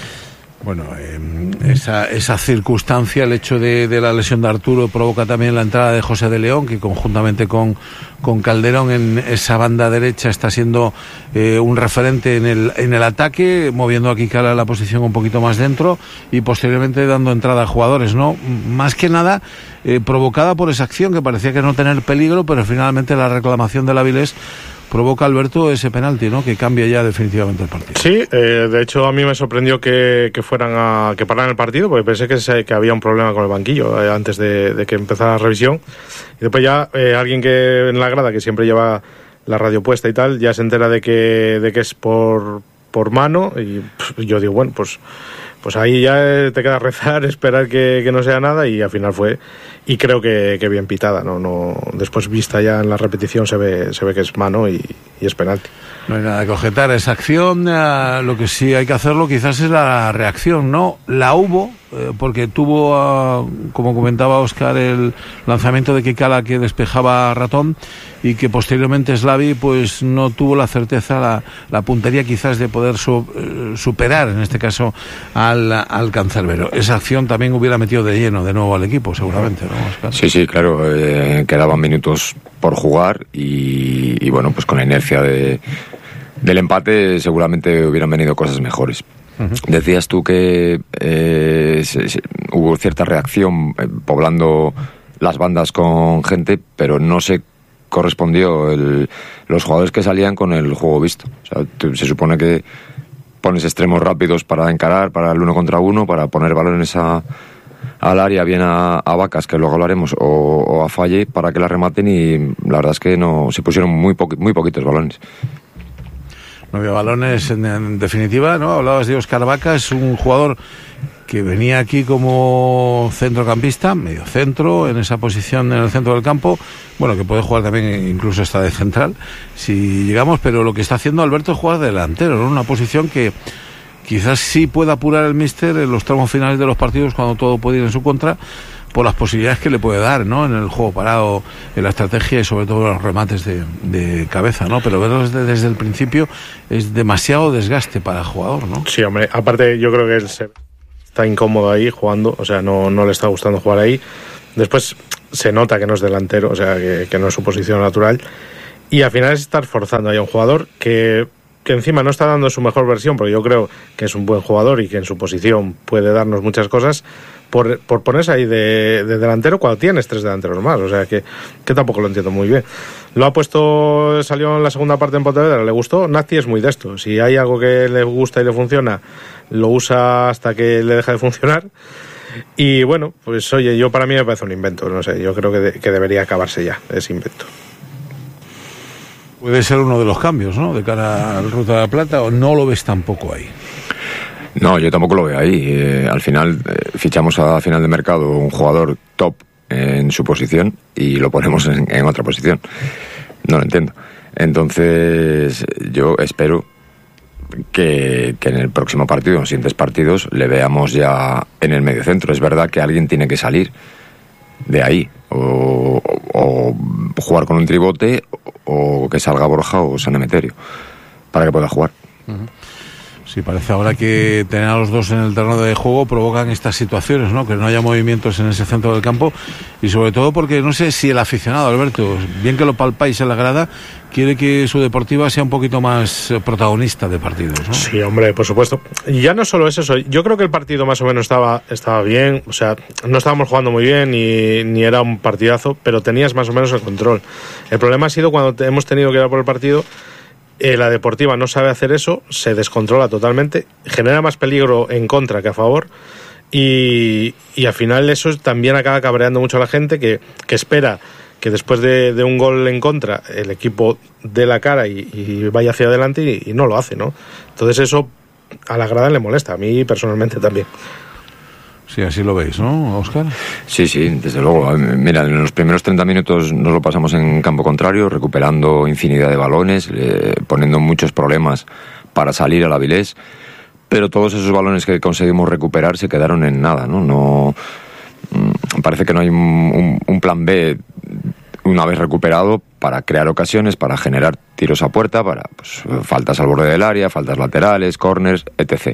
Bueno, eh, esa, esa circunstancia, el hecho de, de la lesión de Arturo, provoca también la entrada de José de León, que conjuntamente con, con Calderón en esa banda derecha está siendo eh, un referente en el, en el ataque, moviendo a Kikala la posición un poquito más dentro y posteriormente dando entrada a jugadores, ¿no? Más que nada eh, provocada por esa acción que parecía que no tener peligro, pero finalmente la reclamación del Avilés provoca, Alberto, ese penalti, ¿no?, que cambia ya definitivamente el partido. Sí, eh, de hecho a mí me sorprendió que, que fueran a que pararan el partido, porque pensé que, se, que había un problema con el banquillo eh, antes de, de que empezara la revisión. Y después ya eh, alguien que en la grada, que siempre lleva la radio puesta y tal, ya se entera de que, de que es por, por mano y pff, yo digo, bueno, pues... Pues ahí ya te queda rezar, esperar que, que no sea nada y al final fue, y creo que, que bien pitada, no, no, después vista ya en la repetición se ve, se ve que es mano y, y es penalti. No hay nada que objetar esa acción, eh, lo que sí hay que hacerlo quizás es la reacción, ¿no? La hubo, eh, porque tuvo, uh, como comentaba Óscar, el lanzamiento de Kikala que despejaba a Ratón y que posteriormente Slavi pues no tuvo la certeza, la, la puntería quizás de poder su, eh, superar en este caso al, al cancerbero. Esa acción también hubiera metido de lleno de nuevo al equipo, seguramente, ¿no, Óscar? Sí, sí, claro, eh, quedaban minutos por jugar y, y bueno, pues con la inercia de del empate seguramente hubieran venido cosas mejores. Uh-huh. Decías tú que eh, se, se, hubo cierta reacción eh, poblando las bandas con gente, pero no se correspondió el, los jugadores que salían con el juego visto. O sea, tú, se supone que pones extremos rápidos para encarar, para el uno contra uno, para poner balones a, al área, bien a, a Vacas, que luego hablaremos, o, o a Falle, para que la rematen, y la verdad es que no se pusieron muy, poqu- muy poquitos balones. No había balones, en, en definitiva, ¿no? Hablabas de Óscar Vacas, un jugador que venía aquí como centrocampista, medio centro, en esa posición en el centro del campo, bueno, que puede jugar también incluso hasta de central, si llegamos, pero lo que está haciendo Alberto es jugar de delantero, ¿no? Una posición que quizás sí pueda apurar el míster en los tramos finales de los partidos cuando todo puede ir en su contra, por las posibilidades que le puede dar, ¿no? En el juego parado, en la estrategia y sobre todo en los remates de, de cabeza, ¿no? Pero verlo desde, desde el principio es demasiado desgaste para el jugador, ¿no? Sí, hombre, aparte yo creo que él se... está incómodo ahí jugando, o sea, no, no le está gustando jugar ahí. Después se nota que no es delantero, o sea, que, que no es su posición natural. Y al final es estar forzando ahí a un jugador que, que encima no está dando su mejor versión, porque yo creo que es un buen jugador y que en su posición puede darnos muchas cosas, por, por ponerse ahí de, de delantero cuando tienes tres delanteros más. O sea, que, que tampoco lo entiendo muy bien. Lo ha puesto, salió en la segunda parte en Pontevedra, le gustó. Nati es muy de esto. Si hay algo que le gusta y le funciona, lo usa hasta que le deja de funcionar. Y bueno, pues oye, yo para mí me parece un invento, no sé, yo creo que, de, que debería acabarse ya ese invento. Puede ser uno de los cambios, ¿no? De cara al Ruta de la Plata, ¿o no lo ves tampoco ahí? No, yo tampoco lo veo ahí. Eh, al final eh, fichamos a final de mercado un jugador top en su posición y lo ponemos en, en otra posición. No lo entiendo. Entonces, yo espero que, que en el próximo partido, en los siguientes partidos, le veamos ya en el medio centro. Es verdad que alguien tiene que salir de ahí, o, o, o jugar con un tribote, o, o que salga Borja o San Emeterio, para que pueda jugar. Uh-huh. Sí, parece ahora que tener a los dos en el terreno de juego provocan estas situaciones, ¿no? Que no haya movimientos en ese centro del campo, y sobre todo porque no sé si el aficionado, Alberto, bien que lo palpáis en la grada, quiere que su Deportiva sea un poquito más protagonista de partidos, ¿no? Sí, hombre, por supuesto. Y ya no solo es eso, yo creo que el partido más o menos estaba, estaba bien, o sea, no estábamos jugando muy bien ni, ni era un partidazo, pero tenías más o menos el control. El problema ha sido cuando te, hemos tenido que ir a por el partido. Eh, la Deportiva no sabe hacer eso, se descontrola totalmente, genera más peligro en contra que a favor, y, y al final eso también acaba cabreando mucho a la gente que, que espera que después de, de un gol en contra el equipo dé la cara y, y vaya hacia adelante, y, y no lo hace, ¿no? Entonces eso a la grada le molesta, a mí personalmente también. Sí, así lo veis, ¿no, Óscar? Sí, sí, desde luego. Mira, en los primeros treinta minutos nos lo pasamos en campo contrario, recuperando infinidad de balones, eh, poniendo muchos problemas para salir al Avilés, pero todos esos balones que conseguimos recuperar se quedaron en nada, ¿no? No mmm, parece que no hay un, un, un plan B una vez recuperado para crear ocasiones, para generar tiros a puerta, para pues, faltas al borde del área, faltas laterales, corners, etcétera.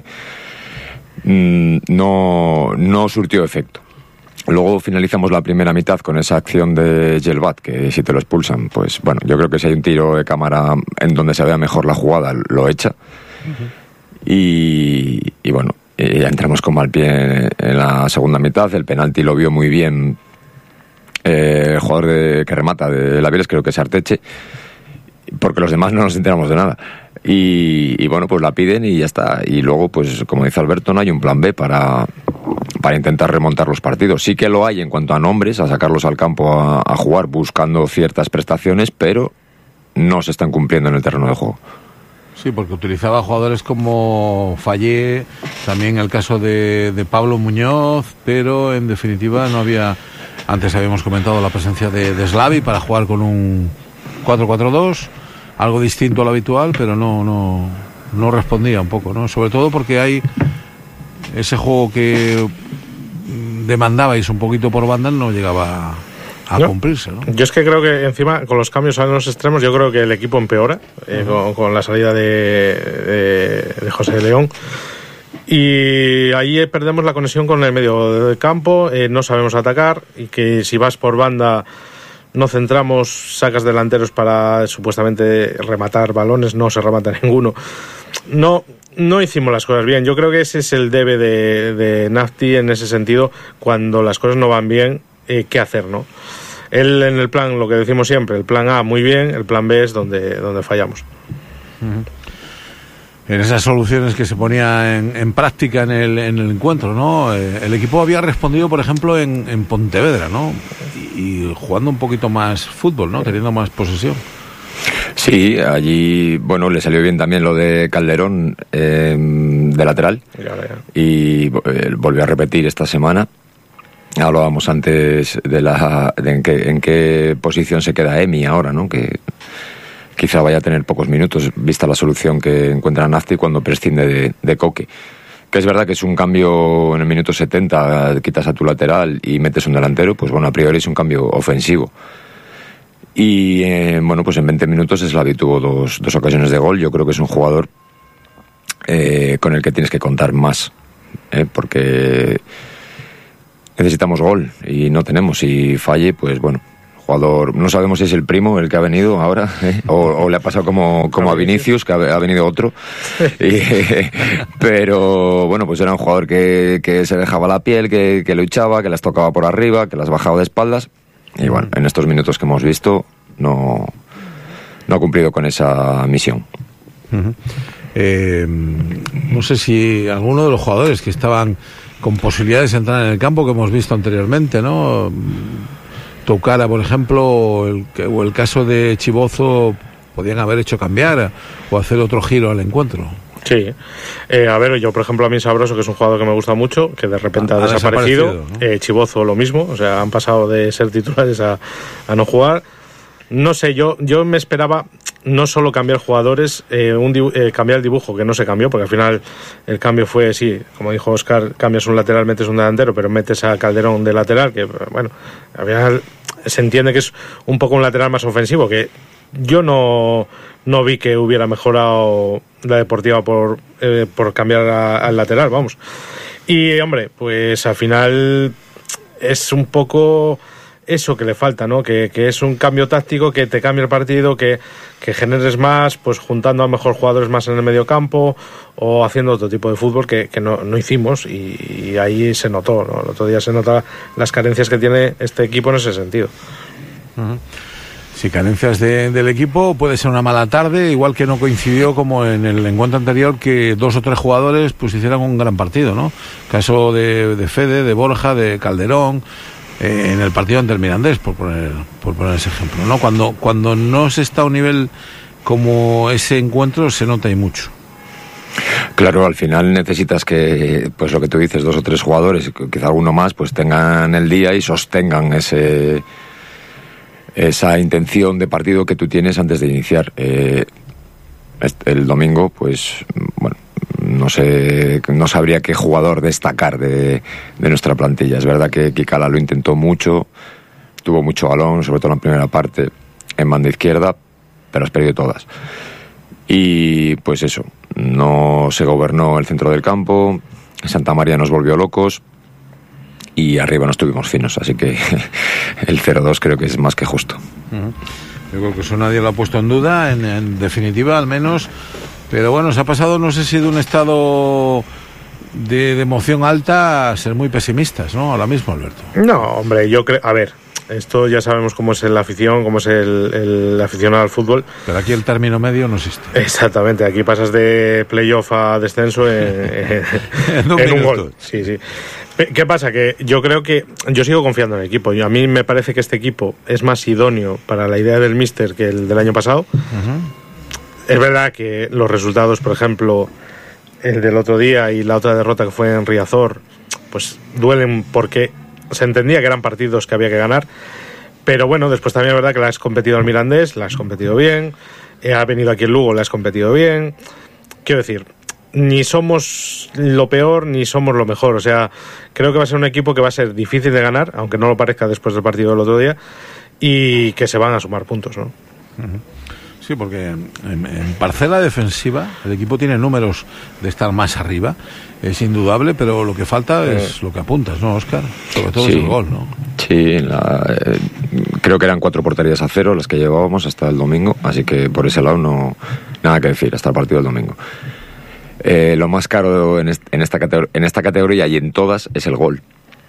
No, no surtió efecto. Luego finalizamos la primera mitad con esa acción de Gelbat, que si te lo expulsan, pues bueno, yo creo que si hay un tiro de cámara en donde se vea mejor la jugada, lo echa. Uh-huh. y, y bueno, ya entramos con mal pie en la segunda mitad. El penalti lo vio muy bien eh, el jugador de, que remata de la Avilés, creo que es Arteche, porque los demás no nos enteramos de nada. Y, y bueno, pues la piden y ya está. Y luego, pues como dice Alberto, no hay un plan B para, para intentar remontar los partidos. Sí que lo hay en cuanto a nombres, a sacarlos al campo a, a jugar buscando ciertas prestaciones, pero no se están cumpliendo en el terreno de juego. Sí, porque utilizaba jugadores como Fallé, también el caso de, de Pablo Muñoz, pero en definitiva no había... Antes habíamos comentado la presencia de, de Slavi para jugar con un cuatro cuatro dos, algo distinto a lo habitual, pero no, no, no respondía un poco, ¿no? Sobre todo porque hay ese juego que demandabais un poquito por banda, no llegaba a no. cumplirse, ¿no? Yo es que creo que encima con los cambios en los extremos, yo creo que el equipo empeora eh, uh-huh. con, con la salida de, de, de José de León. Y ahí perdemos la conexión con el medio del campo, eh, no sabemos atacar, y que si vas por banda no centramos, sacas delanteros para supuestamente rematar balones, no se remata ninguno. No, no hicimos las cosas bien. Yo creo que ese es el debe de, de Nafti en ese sentido, cuando las cosas no van bien, eh, ¿qué hacer, no? Él en el plan, lo que decimos siempre, el plan A muy bien, el plan B es donde, donde fallamos. Uh-huh. En esas soluciones que se ponía en, en práctica en el, en el encuentro, ¿no? Eh, el equipo había respondido, por ejemplo, en, en Pontevedra, ¿no? Y, y jugando un poquito más fútbol, ¿no? Teniendo más posesión. Sí, allí, bueno, le salió bien también lo de Calderón eh, de lateral. Ya, ya. Y eh, volvió a repetir esta semana. Hablábamos antes de la de en qué en qué posición se queda Emi ahora, ¿no? Que quizá vaya a tener pocos minutos, vista la solución que encuentra Nafti cuando prescinde de, de Coque. Que es verdad que es un cambio en el minuto setenta, quitas a tu lateral y metes un delantero, pues bueno, a priori es un cambio ofensivo. Y eh, bueno, pues en veinte minutos Slavi tuvo dos, dos ocasiones de gol. Yo creo que es un jugador eh, con el que tienes que contar más, eh, porque necesitamos gol y no tenemos. Y falle, pues bueno, jugador, no sabemos si es el primo el que ha venido ahora, ¿eh? o, o le ha pasado como, como a Vinicius, que ha, ha venido otro. Y, eh, pero bueno, pues era un jugador que, que se dejaba la piel, que, que luchaba, que las tocaba por arriba, que las bajaba de espaldas. Y bueno, en estos minutos que hemos visto no, no ha cumplido con esa misión. Uh-huh. eh, no sé si alguno de los jugadores que estaban con posibilidades de entrar en el campo, que hemos visto anteriormente, ¿no? Toucara, por ejemplo, o el, o el caso de Chibozo, podían haber hecho cambiar o hacer otro giro al encuentro. Sí, eh, a ver, yo por ejemplo a mí Sabroso, que es un jugador que me gusta mucho, que de repente ha, ha desaparecido, desaparecido ¿no? eh, Chibozo lo mismo, o sea, han pasado de ser titulares a, a no jugar. No sé, yo yo me esperaba no solo cambiar jugadores, eh, un dibu- eh, cambiar el dibujo, que no se cambió, porque al final el cambio fue, sí, como dijo Óscar, cambias un lateral, metes un delantero, pero metes a Calderón de lateral, que bueno, al final se entiende que es un poco un lateral más ofensivo, que yo no, no vi que hubiera mejorado la Deportiva por, eh, por cambiar a, al lateral, vamos. Y hombre, pues al final es un poco eso que le falta, ¿no? Que, que es un cambio táctico, que te cambie el partido, que, que generes más, pues juntando a mejor jugadores más en el medio campo o haciendo otro tipo de fútbol que, que no, no hicimos y, y ahí se notó, ¿no? El otro día se nota las carencias que tiene este equipo en ese sentido. Uh-huh. Si carencias de, del equipo, puede ser una mala tarde, igual que no coincidió como en el encuentro anterior que dos o tres jugadores pues hicieran un gran partido, ¿no? Caso de, de Fede, de Borja, de Calderón, eh, en el partido ante el Mirandés, por poner, por poner ese ejemplo, ¿no? Cuando, cuando no se está a un nivel como ese encuentro, se nota y mucho. Claro, al final necesitas que, pues lo que tú dices, dos o tres jugadores, quizá alguno más, pues tengan el día y sostengan ese... esa intención de partido que tú tienes antes de iniciar. Eh, el domingo, pues, bueno, no sé, no sabría qué jugador destacar de, de nuestra plantilla. Es verdad que Kikala lo intentó mucho, tuvo mucho balón, sobre todo en la primera parte, en banda izquierda, pero has perdido todas. Y pues eso, no se gobernó el centro del campo, Santa María nos volvió locos, y arriba no estuvimos finos, así que el cero dos creo que es más que justo. Uh-huh. Yo creo que eso nadie lo ha puesto en duda, en, en definitiva al menos, pero bueno, se ha pasado, no sé si de un estado de, de emoción alta a ser muy pesimistas, ¿no? Ahora mismo, Alberto. No, hombre, yo creo, a ver, esto ya sabemos cómo es la afición, cómo es el, el aficionado al fútbol. Pero aquí el término medio no existe. Exactamente, aquí pasas de playoff a descenso en, en, en un gol. Sí, sí. ¿Qué pasa? Que yo creo que yo sigo confiando en el equipo. Yo, a mí me parece que este equipo es más idóneo para la idea del míster que el del año pasado. Uh-huh. Es verdad que los resultados, por ejemplo, el del otro día y la otra derrota que fue en Riazor, pues duelen porque se entendía que eran partidos que había que ganar. Pero bueno, después también es verdad que la has competido al Mirandés, la has competido bien. Eh, ha venido aquí el Lugo, la has competido bien. Quiero decir, ni somos lo peor ni somos lo mejor, o sea, creo que va a ser un equipo que va a ser difícil de ganar, aunque no lo parezca después del partido del otro día, y que se van a sumar puntos, ¿no? Sí, porque en, en parcela defensiva el equipo tiene números de estar más arriba, es indudable, pero lo que falta eh. es lo que apuntas, ¿no, Óscar? Sobre todo sí, es el gol, ¿no? Sí, la, eh, creo que eran cuatro porterías a cero las que llevábamos hasta el domingo, así que por ese lado no nada que decir hasta el partido del domingo. Eh, lo más caro en, est- en, esta categor- en esta categoría y en todas es el gol.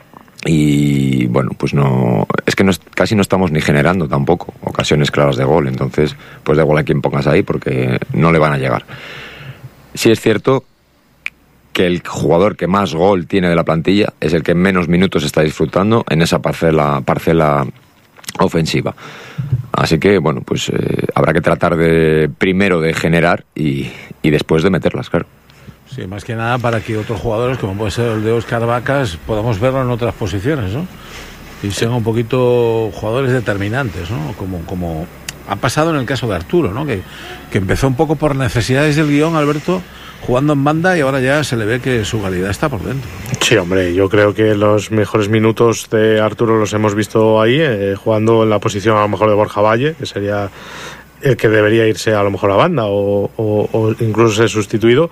Y bueno, pues no, es que no, casi no estamos ni generando tampoco ocasiones claras de gol, entonces pues da igual a quien pongas ahí porque no le van a llegar. Sí es cierto que el jugador que más gol tiene de la plantilla es el que menos minutos está disfrutando en esa parcela, parcela ofensiva. Así que, bueno, pues eh, habrá que tratar de primero de generar y, y después de meterlas, claro. Sí, más que nada para que otros jugadores, como puede ser el de Óscar Vacas, podamos verlo en otras posiciones, ¿no? Y sean un poquito jugadores determinantes, ¿no? Como, como ha pasado en el caso de Arturo, ¿no? Que, que empezó un poco por necesidades del guión, Alberto, jugando en banda, y ahora ya se le ve que su calidad está por dentro. Sí, hombre, yo creo que los mejores minutos de Arturo los hemos visto ahí, eh, jugando en la posición a lo mejor de Borja Valle, que sería el que debería irse a lo mejor a banda o, o, o incluso ser sustituido.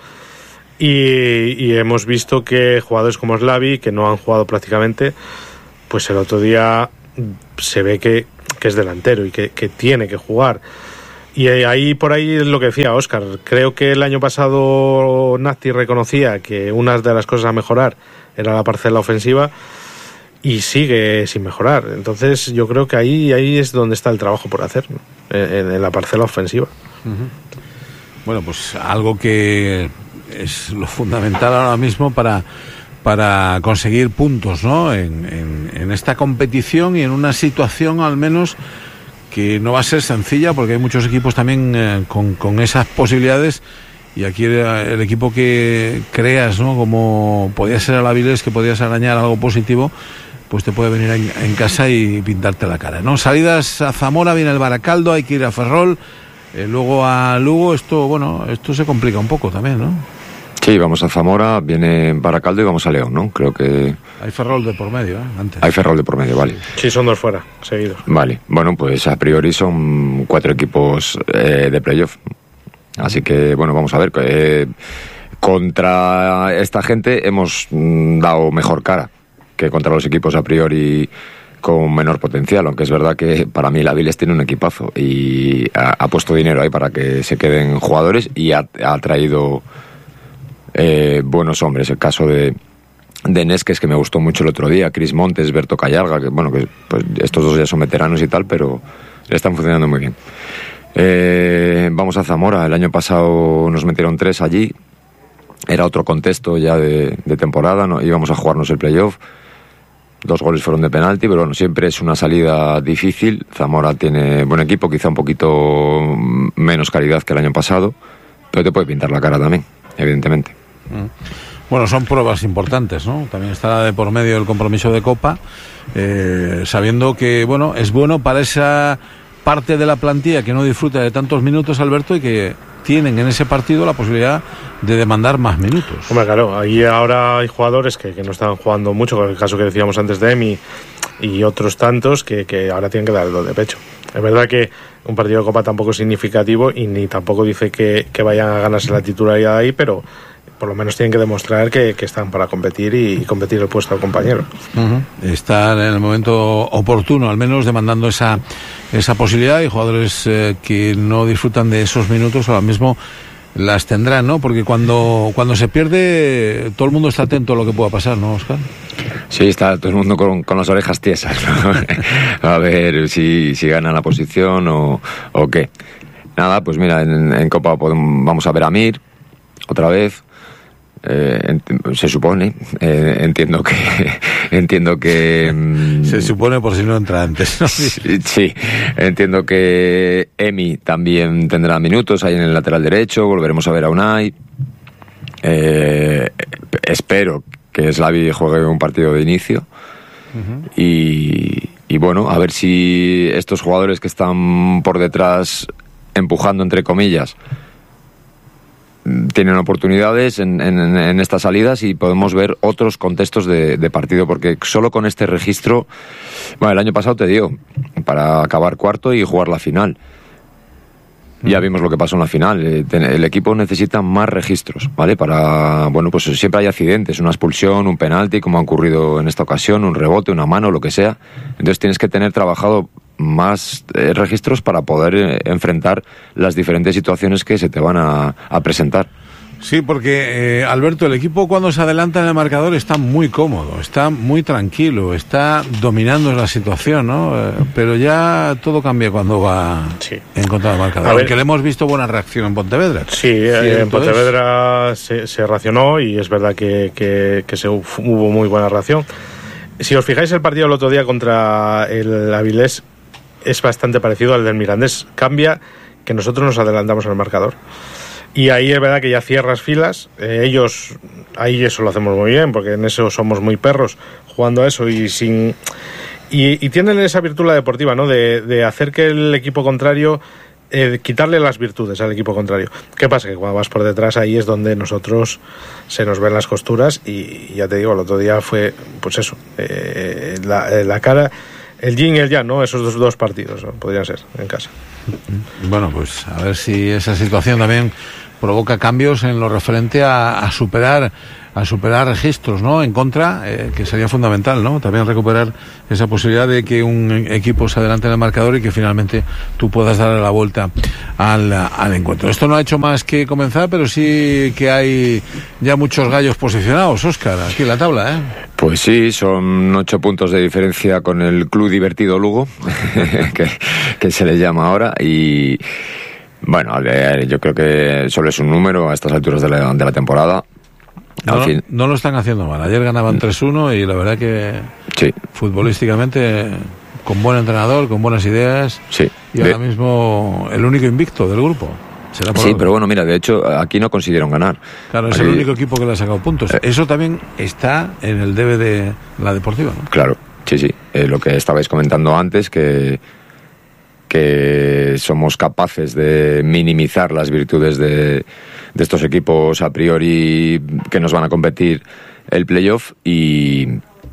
Y, y hemos visto que jugadores como Slavi, que no han jugado prácticamente, pues el otro día se ve que, que es delantero y que, que tiene que jugar. Y ahí por ahí es lo que decía Óscar. Creo que el año pasado Nati reconocía que una de las cosas a mejorar era la parcela ofensiva y sigue sin mejorar. Entonces yo creo que ahí, ahí es donde está el trabajo por hacer, ¿no? en, en la parcela ofensiva. Uh-huh. Bueno, pues algo que es lo fundamental ahora mismo para, para conseguir puntos, ¿no? En, en, en esta competición y en una situación al menos que no va a ser sencilla, porque hay muchos equipos también eh, con, con esas posibilidades, y aquí el, el equipo que creas, ¿no? Como podía ser el Avilés, que podías arañar algo positivo, pues te puede venir en, en casa y pintarte la cara, ¿no? Salidas a Zamora, viene el Baracaldo, hay que ir a Ferrol, eh, luego a Lugo. Esto, bueno, esto se complica un poco también, ¿no? Sí, vamos a Zamora, viene Baracaldo y vamos a León, ¿no? Creo que... Hay Ferrol de por medio, ¿eh? Antes. Hay Ferrol de por medio, vale. Sí, son dos fuera, seguidos. Vale, bueno, pues a priori son cuatro equipos eh, de playoff. Así que, bueno, vamos a ver. Eh, contra esta gente hemos mm, dado mejor cara que contra los equipos a priori con menor potencial, aunque es verdad que para mí el Avilés tiene un equipazo y ha, ha puesto dinero ahí para que se queden jugadores y ha, ha traído... Eh, buenos hombres, el caso de de Nesques, que me gustó mucho el otro día, Cris Montes, Berto Callarga, que bueno, que pues estos dos ya son veteranos y tal, pero le están funcionando muy bien. Eh, vamos a Zamora, el año pasado nos metieron tres allí, era otro contexto ya de, de temporada, ¿no? Íbamos a jugarnos el playoff, dos goles fueron de penalti, pero bueno, siempre es una salida difícil. Zamora tiene buen equipo, quizá un poquito menos calidad que el año pasado, pero te puede pintar la cara también, evidentemente. Bueno, son pruebas importantes, ¿no? También está de por medio el compromiso de Copa, eh, sabiendo que, bueno, es bueno para esa parte de la plantilla que no disfruta de tantos minutos, Alberto, y que tienen en ese partido la posibilidad de demandar más minutos. Hombre, claro, ahí ahora hay jugadores que, que no están jugando mucho, como el caso que decíamos antes de Emi y otros tantos que, que ahora tienen que dar el do de pecho. Es verdad que un partido de Copa tampoco es significativo y ni tampoco dice que, que vayan a ganarse la titularidad ahí, pero por lo menos tienen que demostrar que, que están para competir y, y competir el puesto al compañero. Uh-huh. Estar en el momento oportuno, al menos demandando esa esa posibilidad, y jugadores eh, que no disfrutan de esos minutos ahora mismo las tendrán, ¿no? Porque cuando cuando se pierde, todo el mundo está atento a lo que pueda pasar, ¿no, Óscar? Sí, está todo el mundo con, con las orejas tiesas, ¿no? A ver si, si gana la posición o, o qué. Nada, pues mira, en, en Copa podemos, vamos a ver a Mir otra vez. Eh, ent- se supone, eh, entiendo que entiendo que mm, se supone por si no entra antes, ¿no? sí, sí, entiendo que Emi también tendrá minutos ahí en el lateral derecho. Volveremos a ver a Unai. Eh, espero que Slavi juegue un partido de inicio. Uh-huh. y, y bueno, a ver si estos jugadores que están por detrás empujando, entre comillas, tienen oportunidades en, en, en estas salidas y podemos ver otros contextos de, de partido, porque solo con este registro, bueno, el año pasado te dio para acabar cuarto y jugar la final. Ya vimos lo que pasó en la final. El equipo necesita más registros, ¿vale? Para, bueno, pues siempre hay accidentes, una expulsión, un penalti, como ha ocurrido en esta ocasión, un rebote, una mano, lo que sea. Entonces tienes que tener trabajado más eh, registros para poder eh, enfrentar las diferentes situaciones que se te van a, a presentar. Sí, porque, eh, Alberto, el equipo cuando se adelanta en el marcador está muy cómodo, está muy tranquilo, está dominando la situación, ¿no? Eh, pero ya todo cambia cuando va sí. en contra del marcador. A ver, que le hemos visto buena reacción en Pontevedra. Sí, eh, en Pontevedra se, se racionó y es verdad que, que, que se, hubo muy buena reacción. Si os fijáis el partido el otro día contra el Avilés, es bastante parecido al del Mirandés. Cambia que nosotros nos adelantamos en el marcador. Y ahí es verdad que ya cierras filas. Eh, ellos, ahí eso lo hacemos muy bien, porque en eso somos muy perros, jugando a eso y sin... Y, y tienen esa virtud la deportiva, ¿no? De, de hacer que el equipo contrario... Eh, quitarle las virtudes al equipo contrario. ¿Qué pasa? Que cuando vas por detrás, ahí es donde nosotros se nos ven las costuras. Y, y ya te digo, el otro día fue, pues eso, eh, la, la cara... El yin y el yang, ¿no? Esos dos, dos partidos, ¿no? Podrían ser en casa. Bueno, pues a ver si esa situación también provoca cambios en lo referente a, a superar a superar registros, ¿no? En contra, eh, que sería fundamental, ¿no? También recuperar esa posibilidad de que un equipo se adelante en el marcador y que finalmente tú puedas darle la vuelta al, al encuentro. Esto no ha hecho más que comenzar, pero sí que hay ya muchos gallos posicionados, Óscar, aquí en la tabla, ¿eh? Pues sí, son ocho puntos de diferencia con el Club Divertido Lugo, que, que se le llama ahora, y bueno, yo creo que solo es un número a estas alturas de la, de la temporada. No, fin... no lo están haciendo mal. Ayer ganaban tres uno y la verdad que sí. Futbolísticamente con buen entrenador, con buenas ideas, sí. y ahora de... mismo el único invicto del grupo. Sí, algo. Pero bueno, mira, de hecho aquí no consiguieron ganar. Claro, es aquí... el único equipo que le ha sacado puntos. Eh... Eso también está en el debe de la Deportiva, ¿no? Claro, sí, sí. Eh, lo que estabais comentando antes, que que somos capaces de minimizar las virtudes de, de estos equipos a priori que nos van a competir el playoff y,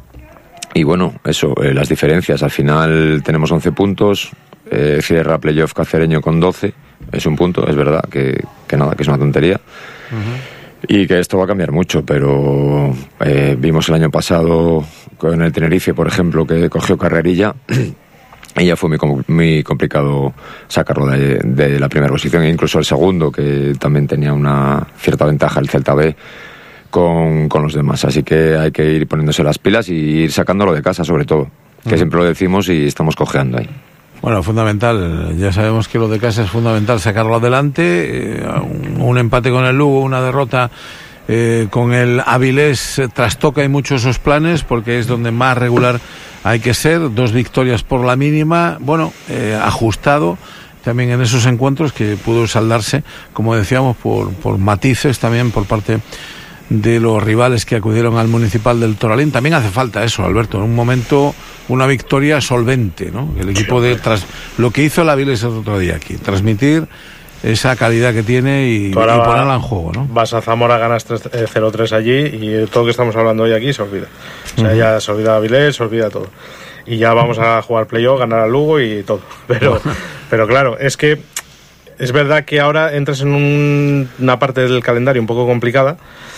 y bueno, eso, eh, las diferencias. Al final tenemos once puntos, eh, cierra playoff Cacereño con doce, es un punto, es verdad, que, que nada, que es una tontería. Uh-huh. Y que esto va a cambiar mucho, pero eh, vimos el año pasado con el Tenerife, por ejemplo, que cogió carrerilla. Y ya fue muy, muy complicado sacarlo de, de la primera posición, e incluso el segundo, que también tenía una cierta ventaja, el Celta B, con, con los demás. Así que hay que ir poniéndose las pilas y ir sacándolo de casa, sobre todo, que uh-huh. siempre lo decimos y estamos cojeando ahí. Bueno, fundamental, ya sabemos que lo de casa es fundamental sacarlo adelante, eh, un, un empate con el Lugo, una derrota eh, con el Avilés eh, trastoca y mucho esos planes, porque es donde más regular hay que ser. Dos victorias por la mínima, bueno, eh, ajustado también en esos encuentros que pudo saldarse, como decíamos, por, por matices también por parte de los rivales que acudieron al Municipal del Toralín. También hace falta eso, Alberto, en un momento una victoria solvente, ¿no? El equipo de tras lo que hizo el Avilés el otro día aquí, transmitir esa calidad que tiene y, y ponerla en juego, ¿no? Vas a Zamora, ganas cero tres allí y todo lo que estamos hablando hoy aquí se olvida. O sea, uh-huh. ya se olvida Avilés, se olvida todo. Y ya vamos a jugar playoff, ganar al Lugo y todo. Pero, pero claro, es que es verdad que ahora entras en un, una parte del calendario un poco complicada.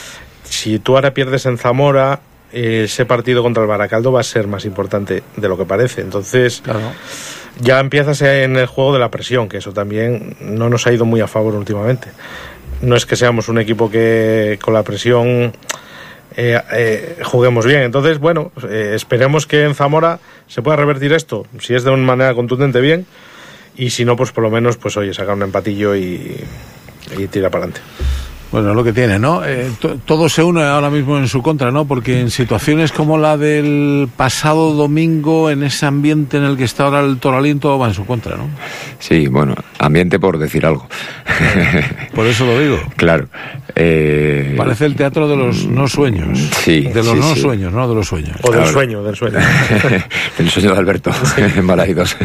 Si tú ahora pierdes en Zamora, eh, ese partido contra el Baracaldo va a ser más importante de lo que parece. Entonces... Claro. Ya empiezas en el juego de la presión, que eso también no nos ha ido muy a favor últimamente. No es que seamos un equipo que con la presión eh, eh, juguemos bien. Entonces, bueno, eh, esperemos que en Zamora se pueda revertir esto. Si es de una manera contundente, bien. Y si no, pues por lo menos, pues oye, sacar un empatillo y, y tira para adelante. Bueno, es lo que tiene, ¿no? Eh, to- todo se une ahora mismo en su contra, ¿no? Porque en situaciones como la del pasado domingo, en ese ambiente en el que está ahora el Toralín, todo va en su contra, ¿no? Sí, bueno, ambiente por decir algo. Por eso lo digo. Claro. Eh... Parece el teatro de los no sueños. Sí. De los sí, no sí. sueños, no de los sueños. O del claro. sueño, del sueño. Del sueño de Alberto, en Balaidos.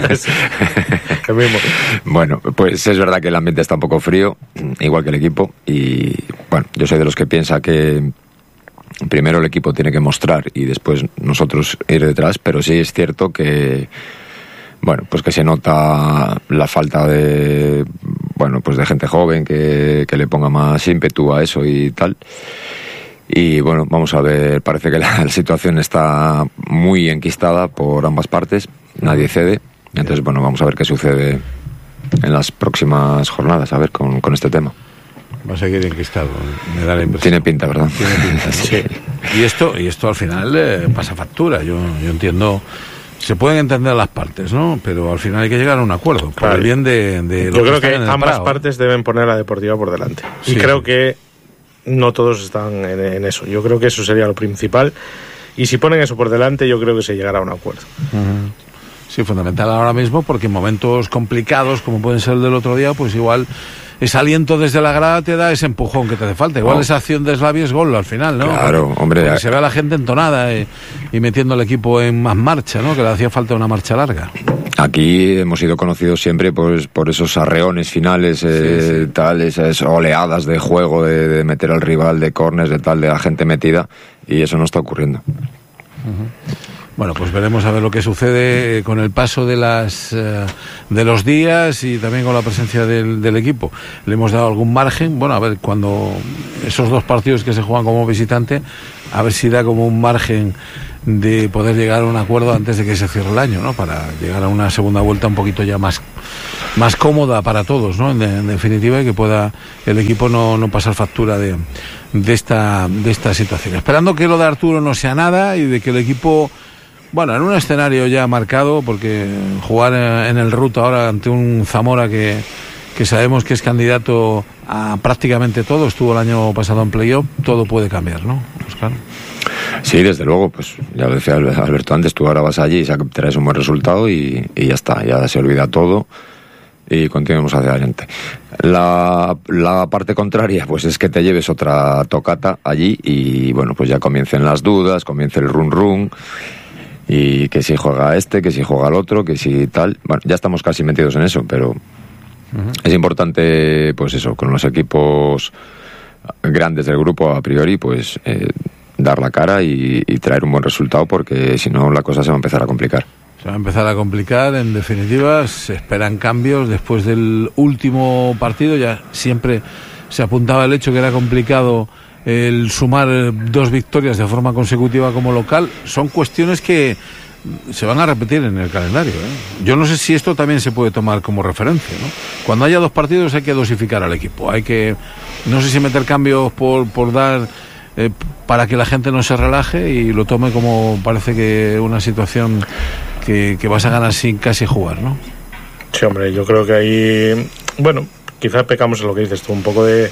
El mismo. Bueno, pues es verdad que el ambiente está un poco frío, igual que el equipo, y bueno, yo soy de los que piensa que primero el equipo tiene que mostrar y después nosotros ir detrás, pero sí es cierto que bueno, pues que se nota la falta de bueno, pues de gente joven que, que le ponga más ímpetu a eso y tal. Y bueno, vamos a ver, parece que la, la situación está muy enquistada por ambas partes, nadie cede. Entonces, bueno, vamos a ver qué sucede en las próximas jornadas, a ver, con, con este tema. Va a seguir enquistado, me da la impresión. Tiene pinta, ¿verdad? Tiene pinta, sí. Y esto, y esto al final eh, pasa factura. Yo, yo entiendo, se pueden entender las partes, ¿no? Pero al final hay que llegar a un acuerdo, por el bien de, de Yo creo que, que ambas Prado. partes deben poner a la Deportiva por delante. Sí, y creo sí. que no todos están en, en eso. Yo creo que eso sería lo principal. Y si ponen eso por delante, yo creo que se llegará a un acuerdo. Uh-huh. Sí, fundamental ahora mismo, porque en momentos complicados, como pueden ser el del otro día, pues igual ese aliento desde la grada te da ese empujón que te hace falta. Igual oh. esa acción de Slavia es gol al final, ¿no? Claro, porque, hombre. Porque se ve a la gente entonada y, y metiendo al equipo en más marcha, ¿no? Que le hacía falta una marcha larga. Aquí hemos sido conocidos siempre pues, por esos arreones finales, eh, sí, sí. tal, esas oleadas de juego, de, de meter al rival, de córners, de tal, de la gente metida, y eso no está ocurriendo. Uh-huh. Bueno, pues veremos a ver lo que sucede con el paso de las uh, de los días y también con la presencia del, del equipo. Le hemos dado algún margen, bueno, a ver, cuando esos dos partidos que se juegan como visitante, a ver si da como un margen de poder llegar a un acuerdo antes de que se cierre el año, ¿no? Para llegar a una segunda vuelta un poquito ya más, más cómoda para todos, ¿no? En, en definitiva, y que pueda el equipo no, no pasar factura de, de esta de esta situación. Esperando que lo de Arturo no sea nada y de que el equipo, bueno, en un escenario ya marcado, porque jugar en el Ruta ahora ante un Zamora que, que sabemos que es candidato a prácticamente todo, estuvo el año pasado en playoff, todo puede cambiar, ¿no, Óscar? Sí, desde luego, pues ya lo decía Alberto antes, tú ahora vas allí y traes un buen resultado y, y ya está, ya se olvida todo y continuemos hacia adelante. La, la parte contraria, pues es que te lleves otra tocata allí y bueno, pues ya comiencen las dudas, comience el run run. Y que si juega este, que si juega el otro, que si tal. Bueno, ya estamos casi metidos en eso, pero uh-huh. es importante, pues eso, con los equipos grandes del grupo a priori, pues eh, dar la cara y, y traer un buen resultado, porque si no la cosa se va a empezar a complicar. Se va a empezar a complicar, en definitiva, se esperan cambios después del último partido, ya siempre se apuntaba el hecho que era complicado el sumar dos victorias de forma consecutiva como local. Son cuestiones que se van a repetir en el calendario, ¿eh? Yo no sé si esto también se puede tomar como referencia, ¿no? Cuando haya dos partidos hay que dosificar al equipo, hay que, no sé si meter cambios por, por dar, eh, para que la gente no se relaje y lo tome como parece que una situación que, que vas a ganar sin casi jugar, ¿no? Sí, hombre, yo creo que ahí, bueno, quizás pecamos en lo que dices tú, un poco de...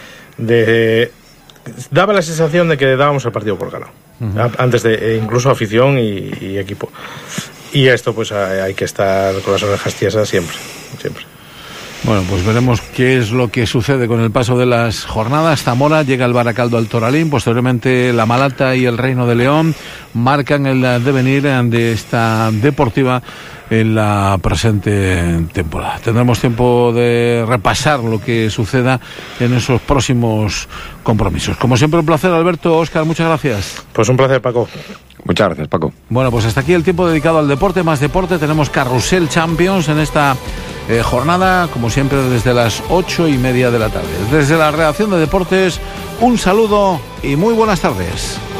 de daba la sensación de que dábamos el partido por ganado, uh-huh. antes de incluso afición y, y equipo, y esto pues hay, hay que estar con las orejas tiesas siempre, siempre. Bueno, pues veremos qué es lo que sucede con el paso de las jornadas. Zamora llega el Baracaldo al Toralín, posteriormente la Malata y el Reino de León marcan el devenir de esta deportiva en la presente temporada. Tendremos tiempo de repasar lo que suceda en esos próximos compromisos. Como siempre, un placer, Alberto. Óscar, muchas gracias. Pues un placer, Paco. Muchas gracias, Paco. Bueno, pues hasta aquí el tiempo dedicado al deporte. Más deporte, tenemos Carrusel Champions en esta eh, jornada, como siempre, desde las ocho y media de la tarde. Desde la redacción de Deportes, un saludo y muy buenas tardes.